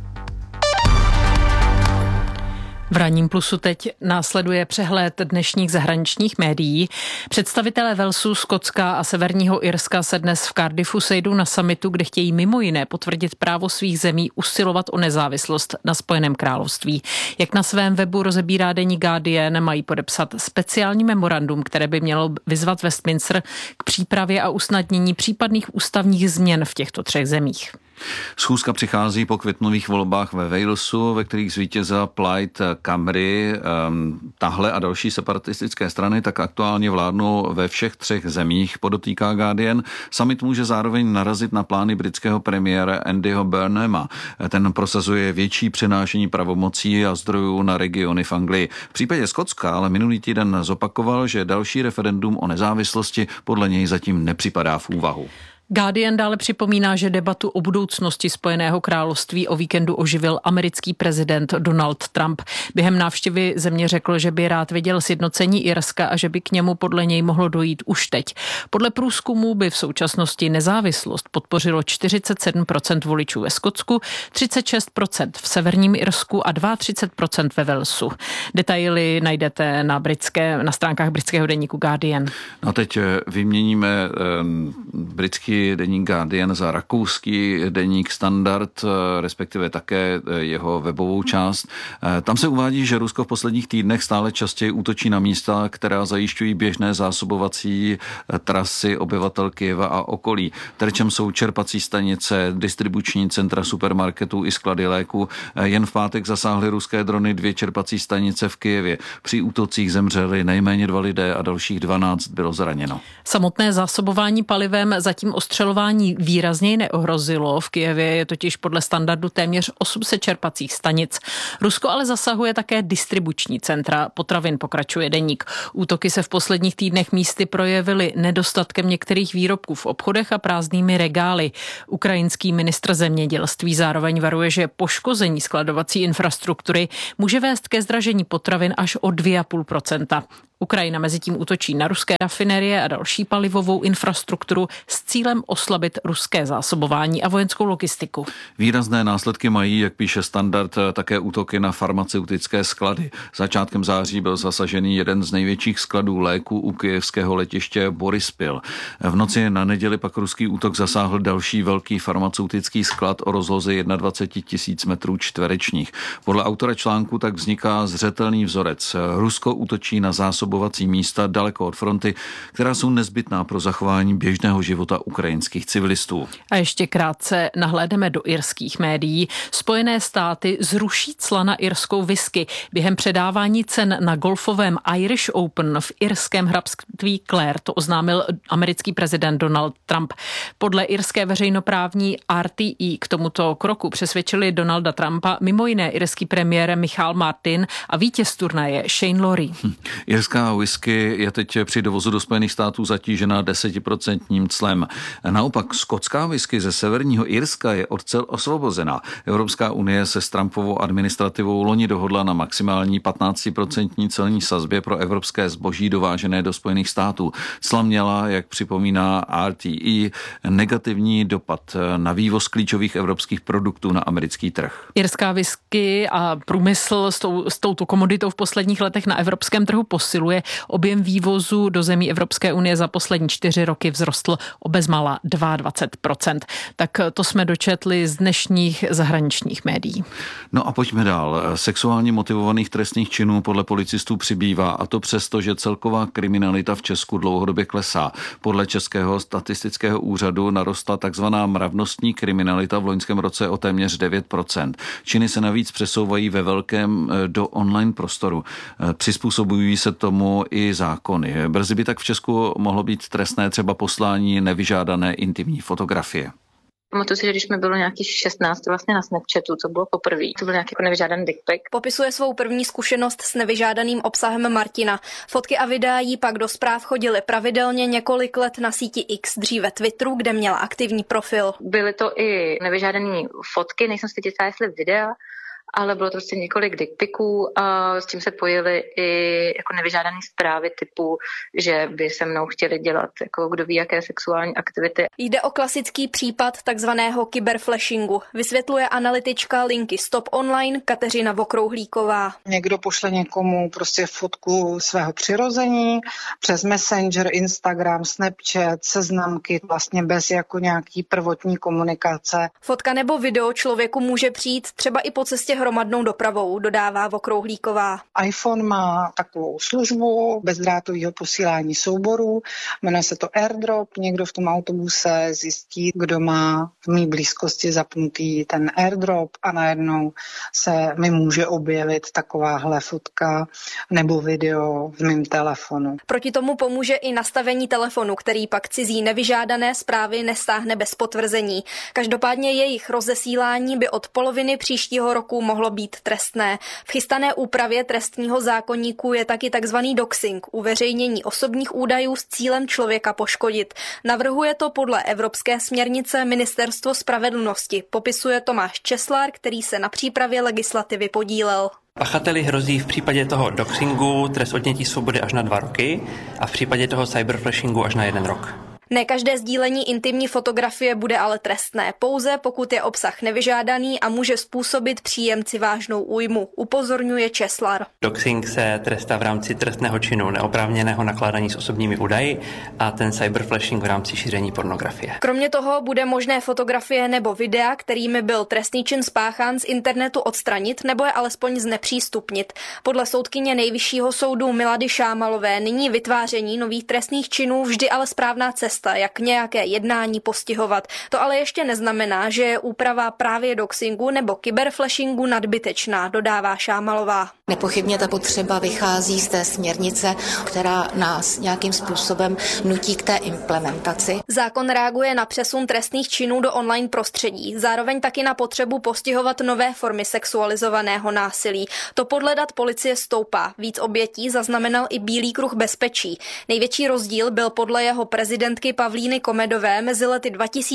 V Ranním plusu teď následuje přehled dnešních zahraničních médií. Představitelé Walesu, Skotska a Severního Irska se dnes v Cardiffu sejdou na summitu, kde chtějí mimo jiné potvrdit právo svých zemí usilovat o nezávislost na Spojeném království. Jak na svém webu rozebírá deník Guardian, mají podepsat speciální memorandum, které by mělo vyzvat Westminster k přípravě a usnadnění případných ústavních změn v těchto 3 zemích. Schůzka přichází po květnových volbách ve Walesu, ve kterých zvítězila Plaid Cymru. Tahle a další separatistické strany tak aktuálně vládnou ve všech 3 zemích, podotýká Guardian. Summit může zároveň narazit na plány britského premiéra Andyho Burnhama. Ten prosazuje větší přenášení pravomocí a zdrojů na regiony v Anglii. V případě Skotska ale minulý týden zopakoval, že další referendum o nezávislosti podle něj zatím nepřipadá v úvahu. Guardian dále připomíná, že debatu o budoucnosti Spojeného království o víkendu oživil americký prezident Donald Trump. Během návštěvy země řekl, že by rád viděl sjednocení Irska a že by k němu podle něj mohlo dojít už teď. Podle průzkumů by v současnosti nezávislost podpořilo 47% voličů ve Skotsku, 36% v severním Irsku a 32% ve Walesu. Detaily najdete na stránkách britského deníku Guardian. No teď vyměníme britský deník Guardian za rakouský deník Standard, respektive také jeho webovou část. Tam se uvádí, že Rusko v posledních týdnech stále častěji útočí na místa, která zajišťují běžné zásobovací trasy obyvatel Kyjeva a okolí. Terčem jsou čerpací stanice, distribuční centra supermarketů i sklady léků. Jen v pátek zasáhly ruské drony 2 čerpací stanice v Kyjevě. Při útocích zemřeli nejméně 2 lidé a dalších 12 bylo zraněno. Samotné zásobování palivem zatím ostřelování výrazněji neohrozilo. V Kyjevě je totiž podle Standardu téměř 800 čerpacích stanic. Rusko ale zasahuje také distribuční centra potravin, pokračuje deník. Útoky se v posledních týdnech místy projevily nedostatkem některých výrobků v obchodech a prázdnými regály. Ukrajinský ministr zemědělství zároveň varuje, že poškození skladovací infrastruktury může vést ke zdražení potravin až o 2,5%. Ukrajina mezitím útočí na ruské rafinerie a další palivovou infrastrukturu s cílem oslabit ruské zásobování a vojenskou logistiku. Výrazné následky mají, jak píše Standard, také útoky na farmaceutické sklady. Začátkem září byl zasažený jeden z největších skladů léků u kyjevského letiště Borispil. V noci na neděli pak ruský útok zasáhl další velký farmaceutický sklad o rozloze 21 000 metrů čtverečních. Podle autora článku tak vzniká zřetelný vzorec. Rusko útočí na zásobovací místa daleko od fronty, která jsou nezbytná pro zachování běžného života ukrajinských civilistů. A ještě krátce nahlédneme do irských médií. Spojené státy zruší cla na irskou whisky během předávání cen na golfovém Irish Open v irském hrabství Clare. To oznámil americký prezident Donald Trump. Podle irské veřejnoprávní RTE k tomuto kroku přesvědčili Donalda Trumpa mimo jiné irský premiér Michael Martin a vítěz turnaje Shane Lowry. Irská whisky je teď při dovozu do Spojených států zatížena 10% clem. Naopak skotská whisky ze severního Irska je od cel osvobozená. Evropská unie se s Trumpovou administrativou loni dohodla na maximální 15% celní sazbě pro evropské zboží dovážené do Spojených států. Cla měla, jak připomíná RTE, negativní dopad na vývoz klíčových evropských produktů na americký trh. Irská whisky a průmysl s touto komoditou v posledních letech na evropském trhu posiluje. Objem vývozu do zemí Evropské unie za poslední 4 roky vzrostl o bezmála 22%. Tak to jsme dočetli z dnešních zahraničních médií. No a pojďme dál. Sexuálně motivovaných trestných činů podle policistů přibývá, a to přesto, že celková kriminalita v Česku dlouhodobě klesá. Podle Českého statistického úřadu narostla takzvaná mravnostní kriminalita v loňském roce o téměř 9%. Činy se navíc přesouvají ve velkém do online prostoru. Přizpůsobují se tomu i zákony. Brzy by tak v Česku mohlo být trestné třeba poslání nevyžádané intimní fotografie. Pamatuju si, že když mi bylo nějakých 16 vlastně na Snapchatu, to bylo poprvé, to byl nějaký nevyžádaný dickpic. Popisuje svou první zkušenost s nevyžádaným obsahem Martina. Fotky a videa jí pak do zpráv chodily pravidelně několik let na síti X, dříve Twitteru, kde měla aktivní profil. Byly to i nevyžádané fotky, nejsem si jistá, jestli videa, ale bylo to prostě několik dickpiků a s tím se pojily i jako nevyžádané zprávy typu, že by se mnou chtěli dělat jako kdo ví jaké sexuální aktivity. Jde o klasický případ takzvaného kyberflashingu. Vysvětluje analytička linky Stop Online Kateřina Vokrouhlíková. Někdo pošle někomu prostě fotku svého přirození přes Messenger, Instagram, Snapchat, seznamky, vlastně bez jako nějaký prvotní komunikace. Fotka nebo video člověku může přijít třeba i po cestě hromadnou dopravou, dodává Vokrouhlíková. iPhone má takovou službu bezdrátového posílání souborů, jmenuje se to AirDrop. Někdo v tom autobuse zjistí, kdo má v mý blízkosti zapnutý ten AirDrop a najednou se mi může objevit takováhle fotka nebo video v mém telefonu. Proti tomu pomůže i nastavení telefonu, který pak cizí nevyžádané zprávy nestáhne bez potvrzení. Každopádně jejich rozesílání by od poloviny příštího roku mohlo být trestné. V chystané úpravě trestního zákoníku je taky takzvaný doxing, uveřejnění osobních údajů s cílem člověka poškodit. Navrhuje to podle evropské směrnice Ministerstvo spravedlnosti, popisuje Tomáš Česlar, který se na přípravě legislativy podílel. Pachateli hrozí v případě toho doxingu trest odnětí svobody až na 2 roky a v případě toho cyberflashingu až na 1 rok. Ne každé sdílení intimní fotografie bude ale trestné, pouze pokud je obsah nevyžádaný a může způsobit příjemci vážnou újmu, upozorňuje Česlar. Doxing se trestá v rámci trestného činu neoprávněného nakládání s osobními údaji a ten cyberflashing v rámci šíření pornografie. Kromě toho bude možné fotografie nebo videa, kterými byl trestný čin spáchán, z internetu odstranit nebo je alespoň znepřístupnit. Podle soudkyně Nejvyššího soudu Milady Šámalové není vytváření nových trestných činů vždy ale správná cesta, jak nějaké jednání postihovat. To ale ještě neznamená, že je úprava právě doxingu nebo kyberflashingu nadbytečná, dodává Šámalová. Nepochybně ta potřeba vychází z té směrnice, která nás nějakým způsobem nutí k té implementaci. Zákon reaguje na přesun trestných činů do online prostředí, zároveň taky na potřebu postihovat nové formy sexualizovaného násilí. To podle dat policie stoupá. Víc obětí zaznamenal i Bílý kruh bezpečí. Největší rozdíl byl podle jeho prezidentky Pavlíny Komedové mezi lety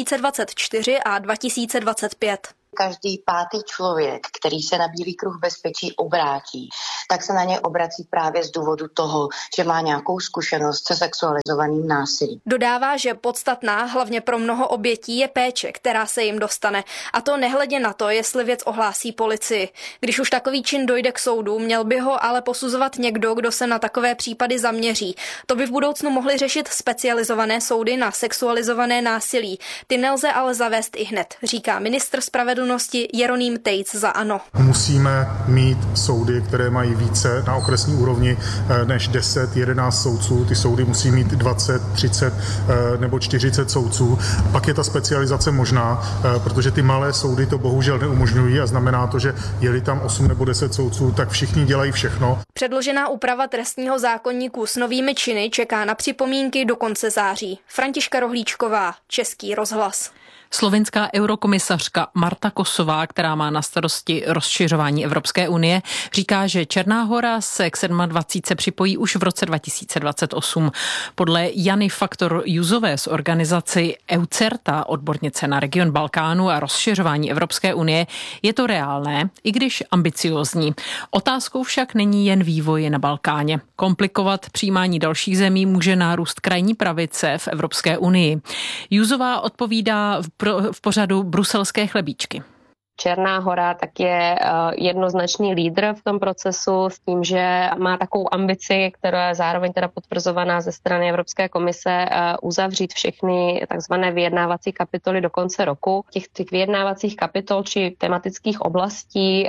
2024 a 2025. Každý 5. člověk, který se na Bílý kruh bezpečí obrátí, tak se na ně obrací právě z důvodu toho, že má nějakou zkušenost se sexualizovaným násilím. Dodává, že podstatná, hlavně pro mnoho obětí, je péče, která se jim dostane. A to nehledě na to, jestli věc ohlásí policii. Když už takový čin dojde k soudu, měl by ho ale posuzovat někdo, kdo se na takové případy zaměří. To by v budoucnu mohly řešit specializované soudy na sexualizované násilí. Ty nelze ale zavést i hned, říká ministr spravedlnosti Jeroným Tejc za ANO. Musíme mít soudy, které mají více na okresní úrovni než 10-11 soudců. Ty soudy musí mít 20, 30 nebo 40 soudců. Pak je ta specializace možná, protože ty malé soudy to bohužel neumožňují a znamená to, že je-li tam 8 nebo 10 soudců, tak všichni dělají všechno. Předložená úprava trestního zákoníku s novými činy čeká na připomínky do konce září. Františka Rohlíčková, Český rozhlas. Slovinská eurokomisařka Marta Kosová, která má na starosti rozšiřování Evropské unie, říká, že Černá Hora se k 27 připojí už v roce 2028. Podle Jany Faktor-Juzové z organizaci EUCERTA, odbornice na region Balkánu a rozšiřování Evropské unie, je to reálné, i když ambiciózní. Otázkou však není jen vývoj na Balkáně. Komplikovat přijímání dalších zemí může nárůst krajní pravice v Evropské unii. Juzová odpovídá v pořadu Bruselské chlebíčky. Černá Hora tak je jednoznačný lídr v tom procesu s tím, že má takovou ambici, která je zároveň teda potvrzovaná ze strany Evropské komise, uzavřít všechny takzvané vyjednávací kapitoly do konce roku. Těch vyjednávacích kapitol či tematických oblastí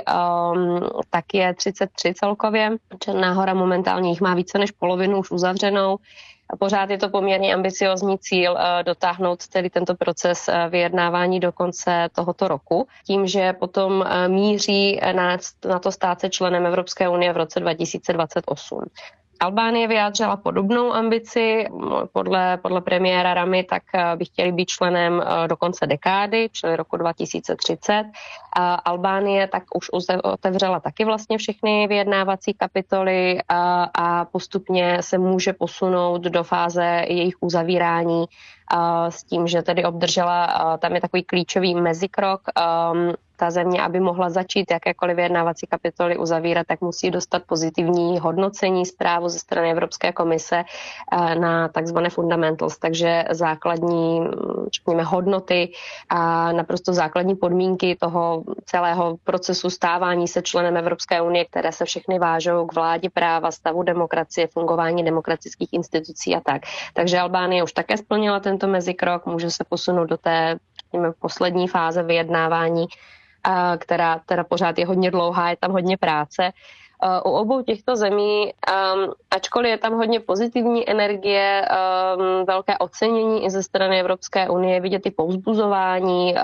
tak je 33 celkově. Černá Hora momentálně jich má více než polovinu už uzavřenou. Pořád je to poměrně ambiciozní cíl dotáhnout tedy tento proces vyjednávání do konce tohoto roku, tím, že potom míří na to stát se členem Evropské unie v roce 2028. Albánie vyjádřila podobnou ambici. Podle premiéra Ramy tak by chtěli být členem do konce dekády, čili roku 2030. Albánie tak už otevřela taky vlastně všechny vyjednávací kapitoly a postupně se může posunout do fáze jejich uzavírání s tím, že tedy obdržela, tam je takový klíčový mezikrok, ta země, aby mohla začít jakékoliv vyjednávací kapitoly uzavírat, tak musí dostat pozitivní hodnocení, zprávu ze strany Evropské komise na takzvané fundamentals, takže základní, řekněme, hodnoty a naprosto základní podmínky toho celého procesu stávání se členem Evropské unie, které se všechny vážou k vládě práva, stavu demokracie, fungování demokratických institucí a tak. Takže Albánie už také splnila tento mezikrok, může se posunout do té, řekněme, poslední fáze vyjednávání, která teda pořád je hodně dlouhá, je tam hodně práce. U obou těchto zemí, ačkoliv je tam hodně pozitivní energie, velké ocenění i ze strany Evropské unie, vidět i povzbuzování,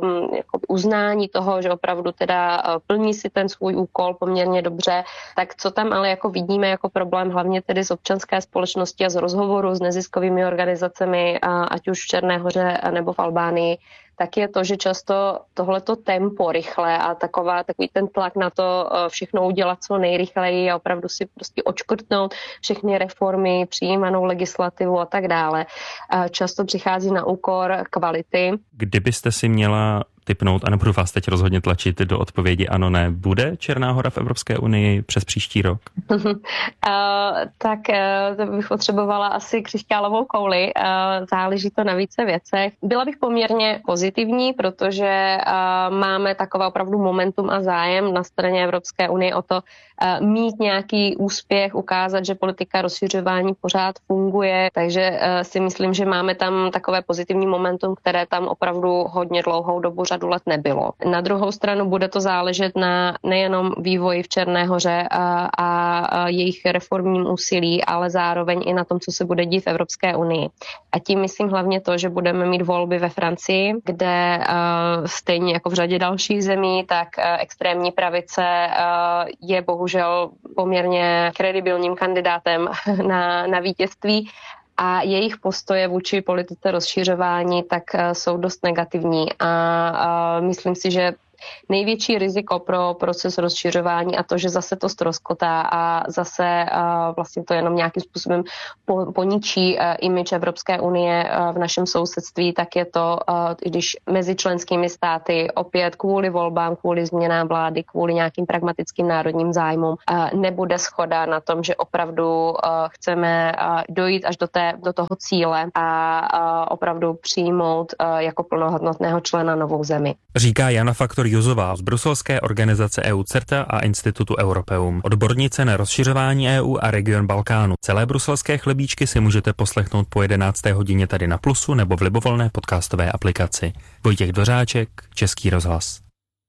uznání toho, že opravdu teda plní si ten svůj úkol poměrně dobře, tak co tam ale jako vidíme jako problém, hlavně tedy z občanské společnosti a z rozhovoru s neziskovými organizacemi, ať už v Černé Hoře nebo v Albánii, tak je to, že často tohleto tempo rychle a takový ten tlak na to všechno udělat co nejrychleji a opravdu si prostě odškrtnout všechny reformy, přijímanou legislativu a tak dále, často přichází na úkor kvality. Kdybyste si měla tipnout, a nebudu vás teď rozhodně tlačit do odpovědi ano, ne, bude Černá Hora v Evropské unii přes příští rok? Tak to bych potřebovala asi křišťálovou kouli. Záleží to na více věcech. Byla bych poměrně pozitivní, protože máme takové opravdu momentum a zájem na straně Evropské unie o to mít nějaký úspěch, ukázat, že politika rozšiřování pořád funguje, takže si myslím, že máme tam takové pozitivní momentum, které tam opravdu hodně dlouhou dobu řadu let nebylo. Na druhou stranu bude to záležet na nejenom vývoji v Černé Hoře a jejich reformním úsilí, ale zároveň i na tom, co se bude dít v Evropské unii. A tím myslím hlavně to, že budeme mít volby ve Francii, kde stejně jako v řadě dalších zemí, tak extrémní pravice je bohužel poměrně kredibilním kandidátem na vítězství. A jejich postoje vůči politice rozšiřování tak jsou dost negativní a myslím si, že největší riziko pro proces rozšiřování a to, že zase to ztroskotá a zase vlastně to jenom nějakým způsobem poničí image Evropské unie v našem sousedství, tak je to, když mezi členskými státy opět kvůli volbám, kvůli změnám vlády, kvůli nějakým pragmatickým národním zájmům nebude shoda na tom, že opravdu chceme dojít až do toho cíle a opravdu přijmout jako plnohodnotného člena novou zemi. Říká Jana Faktor-Juzová z bruselské organizace EU CERTA a Institutu Europeum. Odbornice na rozšiřování EU a region Balkánu. Celé bruselské chlebíčky si můžete poslechnout po 11. hodině tady na Plusu nebo v libovolné podcastové aplikaci. Vojtěch Dvořáček, Český rozhlas.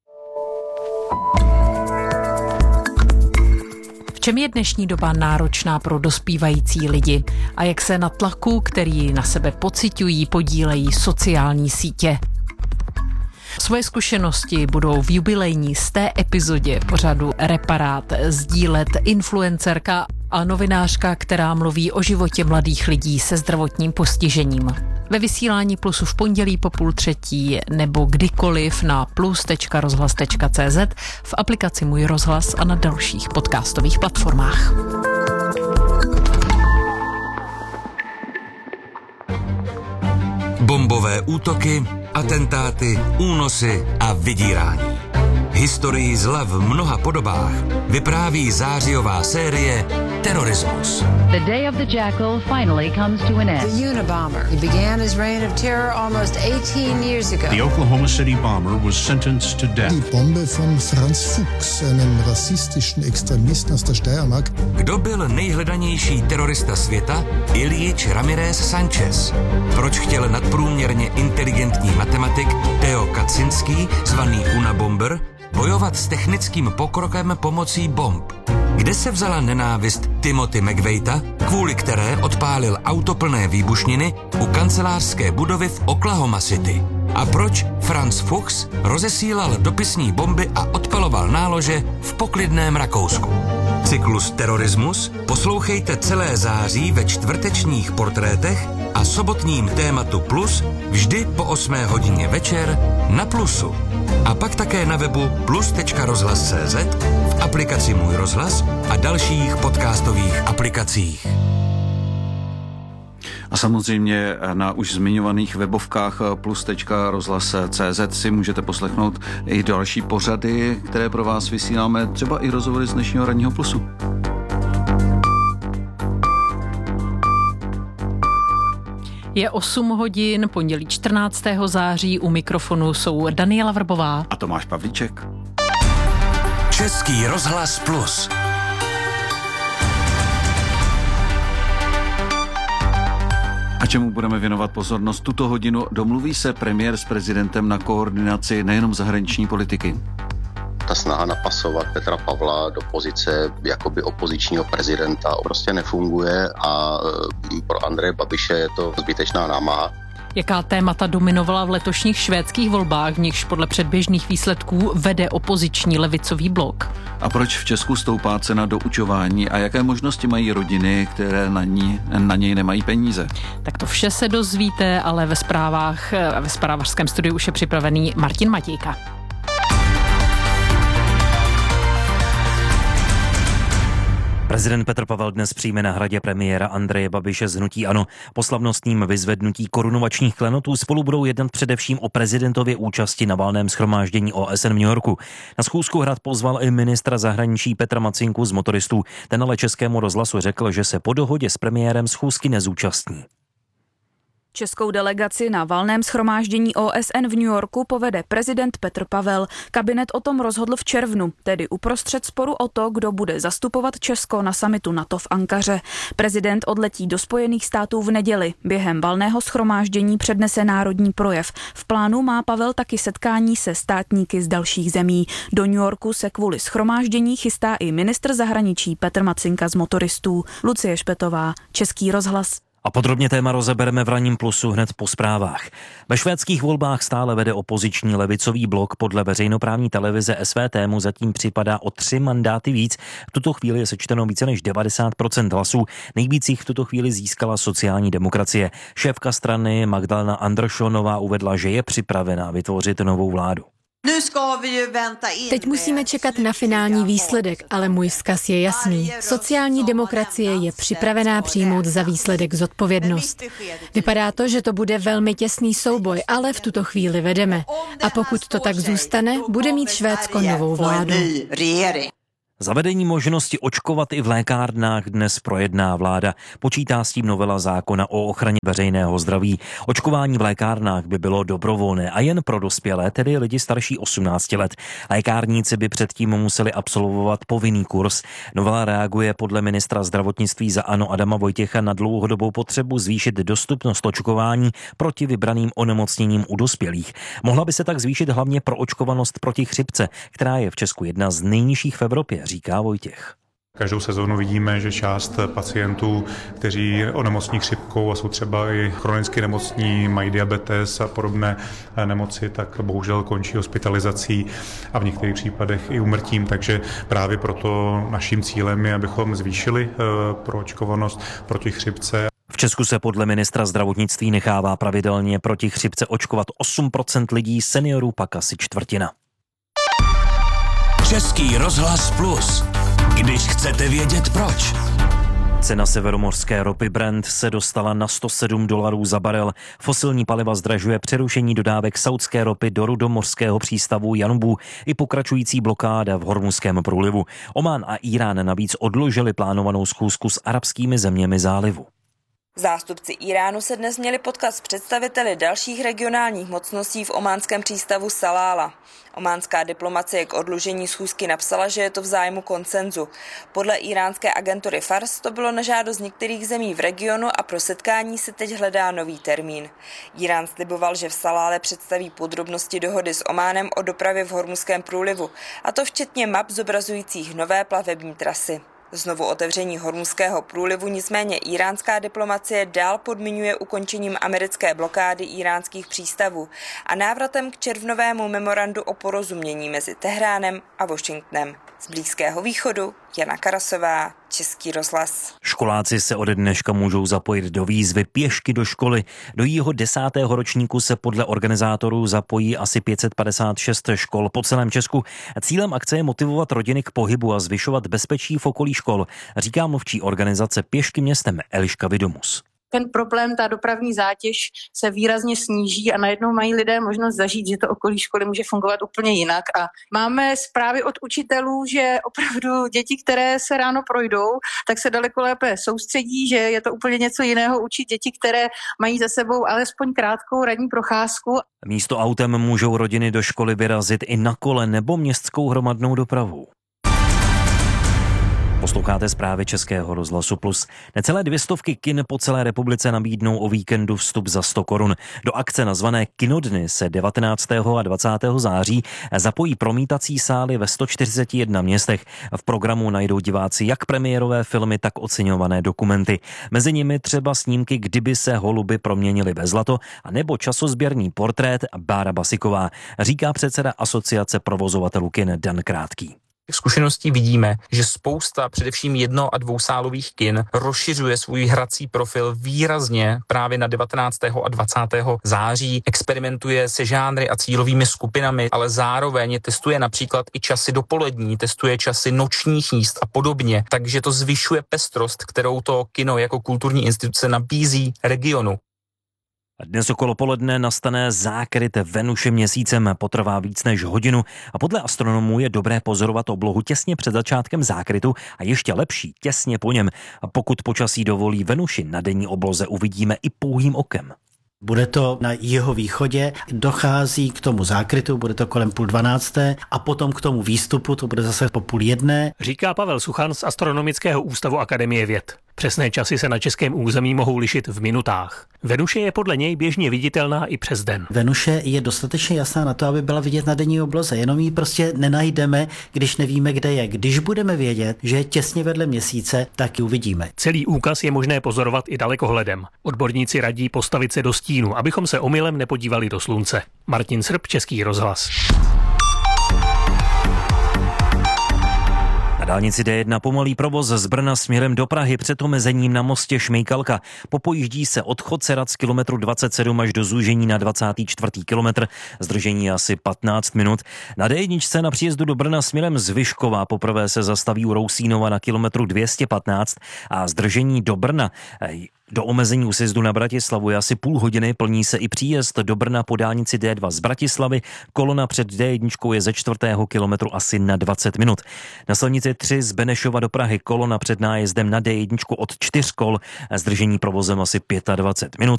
V čem je dnešní doba náročná pro dospívající lidi a jak se na tlaku, který na sebe pociťují, podílejí sociální sítě? Svoje zkušenosti budou v jubilejní 100. epizodě pořadu Reparát sdílet influencerka a novinářka, která mluví o životě mladých lidí se zdravotním postižením. Ve vysílání Plusu v pondělí po 2:30 nebo kdykoliv na plus.rozhlas.cz, v aplikaci Můj rozhlas a na dalších podcastových platformách. Bombové útoky, atentáty, únosy a vydírání. Historii zla v mnoha podobách vypráví zářijová série Terorismus. The day of the jackal finally comes to an end. The Unabomber. He began his reign of terror almost 18 years ago. The Oklahoma City bomber was sentenced to death. Die Bombe von Franz Fuchs, einem rassistischen Extremisten aus der Steiermark. Kdo byl nejhledanější terorista světa? Ilyich Ramirez Sanchez. Proč chtěl nadprůměrně inteligentní matematik Theo Kaczynski, zvaný Unabomber, bojovat s technickým pokrokem pomocí bomb? Kde se vzala nenávist Timothy McVeighta, kvůli které odpálil auto plné výbušniny u kancelářské budovy v Oklahoma City? A proč Franz Fuchs rozesílal dopisní bomby a odpaloval nálože v poklidném Rakousku? Cyklus Terorismus poslouchejte celé září ve čtvrtečních portrétech a sobotním tématu Plus vždy po 8 hodině večer na Plusu. A pak také na webu plus.rozhlas.cz, v aplikaci Můj rozhlas a dalších podcastových aplikacích. A samozřejmě na už zmiňovaných webovkách plus.rozhlas.cz si můžete poslechnout i další pořady, které pro vás vysíláme, třeba i rozhovory z dnešního ranního Plusu. Je 8 hodin, pondělí 14. září, u mikrofonu jsou Daniela Vrbová a Tomáš Pavlíček. Český rozhlas Plus. A čemu budeme věnovat pozornost tuto hodinu? Domluví se premiér s prezidentem na koordinaci nejenom zahraniční politiky. Ta snaha napasovat Petra Pavla do pozice jakoby opozičního prezidenta prostě nefunguje a pro Andreje Babiše je to zbytečná námaha. Jaká témata dominovala v letošních švédských volbách, v nichž podle předběžných výsledků vede opoziční levicový blok? A proč v Česku stoupá cena doučování a jaké možnosti mají rodiny, které na něj nemají peníze? Tak to vše se dozvíte, ale ve Zprávařském studiu už je připravený Martin Matějka. Prezident Petr Pavel dnes přijme na hradě premiéra Andreje Babiše z hnutí ANO. Po slavnostním vyzvednutí korunovačních klenotů spolu budou jednat především o prezidentově účasti na valném shromáždění OSN v New Yorku. Na schůzku hrad pozval i ministra zahraničí Petra Macinku z Motoristů. Ten ale Českému rozhlasu řekl, že se po dohodě s premiérem schůzky nezúčastní. Českou delegaci na valném shromáždění OSN v New Yorku povede prezident Petr Pavel. Kabinet o tom rozhodl v červnu, tedy uprostřed sporu o to, kdo bude zastupovat Česko na summitu NATO v Ankaře. Prezident odletí do Spojených států v neděli. Během valného shromáždění přednese národní projev. V plánu má Pavel taky setkání se státníky z dalších zemí. Do New Yorku se kvůli shromáždění chystá i ministr zahraničí Petr Macinka z Motoristů. Lucie Špetová, Český rozhlas. A podrobně téma rozebereme v Ranním plusu hned po zprávách. Ve švédských volbách stále vede opoziční levicový blok. Podle veřejnoprávní televize SVT mu zatím připadá o 3 mandáty víc. V tuto chvíli je sečteno více než 90% hlasů. Nejvíc jich v tuto chvíli získala sociální demokracie. Šéfka strany Magdalena Anderssonová uvedla, že je připravená vytvořit novou vládu. Teď musíme čekat na finální výsledek, ale můj vzkaz je jasný. Sociální demokracie je připravená přijmout za výsledek zodpovědnost. Vypadá to, že to bude velmi těsný souboj, ale v tuto chvíli vedeme. A pokud to tak zůstane, bude mít Švédsko novou vládu. Zavedení možnosti očkovat i v lékárnách dnes projedná vláda. Počítá s tím novela zákona o ochraně veřejného zdraví. Očkování v lékárnách by bylo dobrovolné a jen pro dospělé, tedy lidi starší 18 let. Lékárníci by předtím museli absolvovat povinný kurz. Novela reaguje podle ministra zdravotnictví za ANO Adama Vojtěcha na dlouhodobou potřebu zvýšit dostupnost očkování proti vybraným onemocněním u dospělých. Mohla by se tak zvýšit hlavně proočkovanost proti chřipce, která je v Česku jedna z nejnižších v Evropě, říká Vojtěch. Každou sezónu vidíme, že část pacientů, kteří onemocní chřipkou a jsou třeba i chronicky nemocní, mají diabetes a podobné nemoci, tak bohužel končí hospitalizací a v některých případech i úmrtím. Takže právě proto naším cílem je, abychom zvýšili proočkovanost proti chřipce. V Česku se podle ministra zdravotnictví nechává pravidelně proti chřipce očkovat 8% lidí, seniorů pak asi čtvrtina. Český rozhlas Plus. Když chcete vědět proč. Cena severomořské ropy Brent se dostala na $107 za barel. Fosilní paliva zdražuje přerušení dodávek saudské ropy do rudomořského přístavu Janbu i pokračující blokáda v Hormuzském průlivu. Omán a Irán navíc odložili plánovanou schůzku s arabskými zeměmi zálivu. Zástupci Iránu se dnes měli potkat s představiteli dalších regionálních mocností v ománském přístavu Salála. Ománská diplomacie k odložení schůzky napsala, že je to v zájmu konsenzu. Podle iránské agentury Fars to bylo na žádost některých zemí v regionu a pro setkání se teď hledá nový termín. Irán sliboval, že v Salále představí podrobnosti dohody s Ománem o dopravě v Hormuzském průlivu, a to včetně map zobrazujících nové plavební trasy. Znovu otevření Hormuzského průlivu nicméně iránská diplomacie dál podmiňuje ukončením americké blokády iránských přístavů a návratem k červnovému memorandu o porozumění mezi Tehránem a Washingtonem. Z Blízkého východu Jana Karasová, Český rozhlas. Školáci se ode dneška můžou zapojit do výzvy Pěšky do školy. Do jejího 10. ročníku se podle organizátorů zapojí asi 556 škol po celém Česku. Cílem akce je motivovat rodiny k pohybu a zvyšovat bezpečí v okolí škol, říká mluvčí organizace Pěšky městem Eliška Vidomus. Ten problém, ta dopravní zátěž se výrazně sníží a najednou mají lidé možnost zažít, že to okolí školy může fungovat úplně jinak. A máme zprávy od učitelů, že opravdu děti, které se ráno projdou, tak se daleko lépe soustředí, že je to úplně něco jiného učit děti, které mají za sebou alespoň krátkou ranní procházku. Místo autem můžou rodiny do školy vyrazit i na kole nebo městskou hromadnou dopravou. Po Posloucháte zprávy Českého rozhlasu Plus. Necelé 200 kin po celé republice nabídnou o víkendu vstup za 100 korun. Do akce nazvané Kinodny se 19. a 20. září zapojí promítací sály ve 141 městech. V programu najdou diváci jak premiérové filmy, tak oceňované dokumenty. Mezi nimi třeba snímky Kdyby se holuby proměnily ve zlato, a nebo časozběrný portrét Bára Basiková, říká předseda Asociace provozovatelů kin Dan Krátký. Zkušeností vidíme, že spousta především 1- a 2sálových kin rozšiřuje svůj hrací profil výrazně právě na 19. a 20. září, experimentuje se žánry a cílovými skupinami, ale zároveň testuje například i časy dopolední, testuje časy nočních jízd a podobně, takže to zvyšuje pestrost, kterou to kino jako kulturní instituce nabízí regionu. Dnes okolo poledne nastane zákryt Venuše měsícem, potrvá víc než hodinu a podle astronomů je dobré pozorovat oblohu těsně před začátkem zákrytu a ještě lepší těsně po něm. A pokud počasí dovolí, Venuši na denní obloze uvidíme i pouhým okem. Bude to na jihovýchodě, dochází k tomu zákrytu, bude to kolem 11:30 a potom k tomu výstupu, to bude zase po 12:30. Říká Pavel Suchan z Astronomického ústavu Akademie věd. Přesné časy se na českém území mohou lišit v minutách. Venuše je podle něj běžně viditelná i přes den. Venuše je dostatečně jasná na to, aby byla vidět na denní obloze, jenom ji prostě nenajdeme, když nevíme, kde je. Když budeme vědět, že je těsně vedle měsíce, tak ji uvidíme. Celý úkaz je možné pozorovat i dalekohledem. Odborníci radí postavit se do stínu, abychom se omylem nepodívali do slunce. Martin Srb, Český rozhlas. Na dálnici D1 pomalý provoz z Brna směrem do Prahy před omezením na mostě Šmejkalka. Popojíždí se od Chodzerac kilometru 27 až do zúžení na 24. kilometr. Zdržení je asi 15 minut. Na D1 na příjezdu do Brna směrem z Vyškova poprvé se zastaví u Rousínova na kilometru 215 a zdržení do Brna. Do omezení u sjezdu na Bratislavu je asi půl hodiny, plní se i příjezd do Brna po dálnici D2 z Bratislavy. Kolona před D1 je ze 4. kilometru asi na 20 minut. Na silnici 3 z Benešova do Prahy kolona před nájezdem na D1 od 4 kol, zdržení provozem asi 25 minut.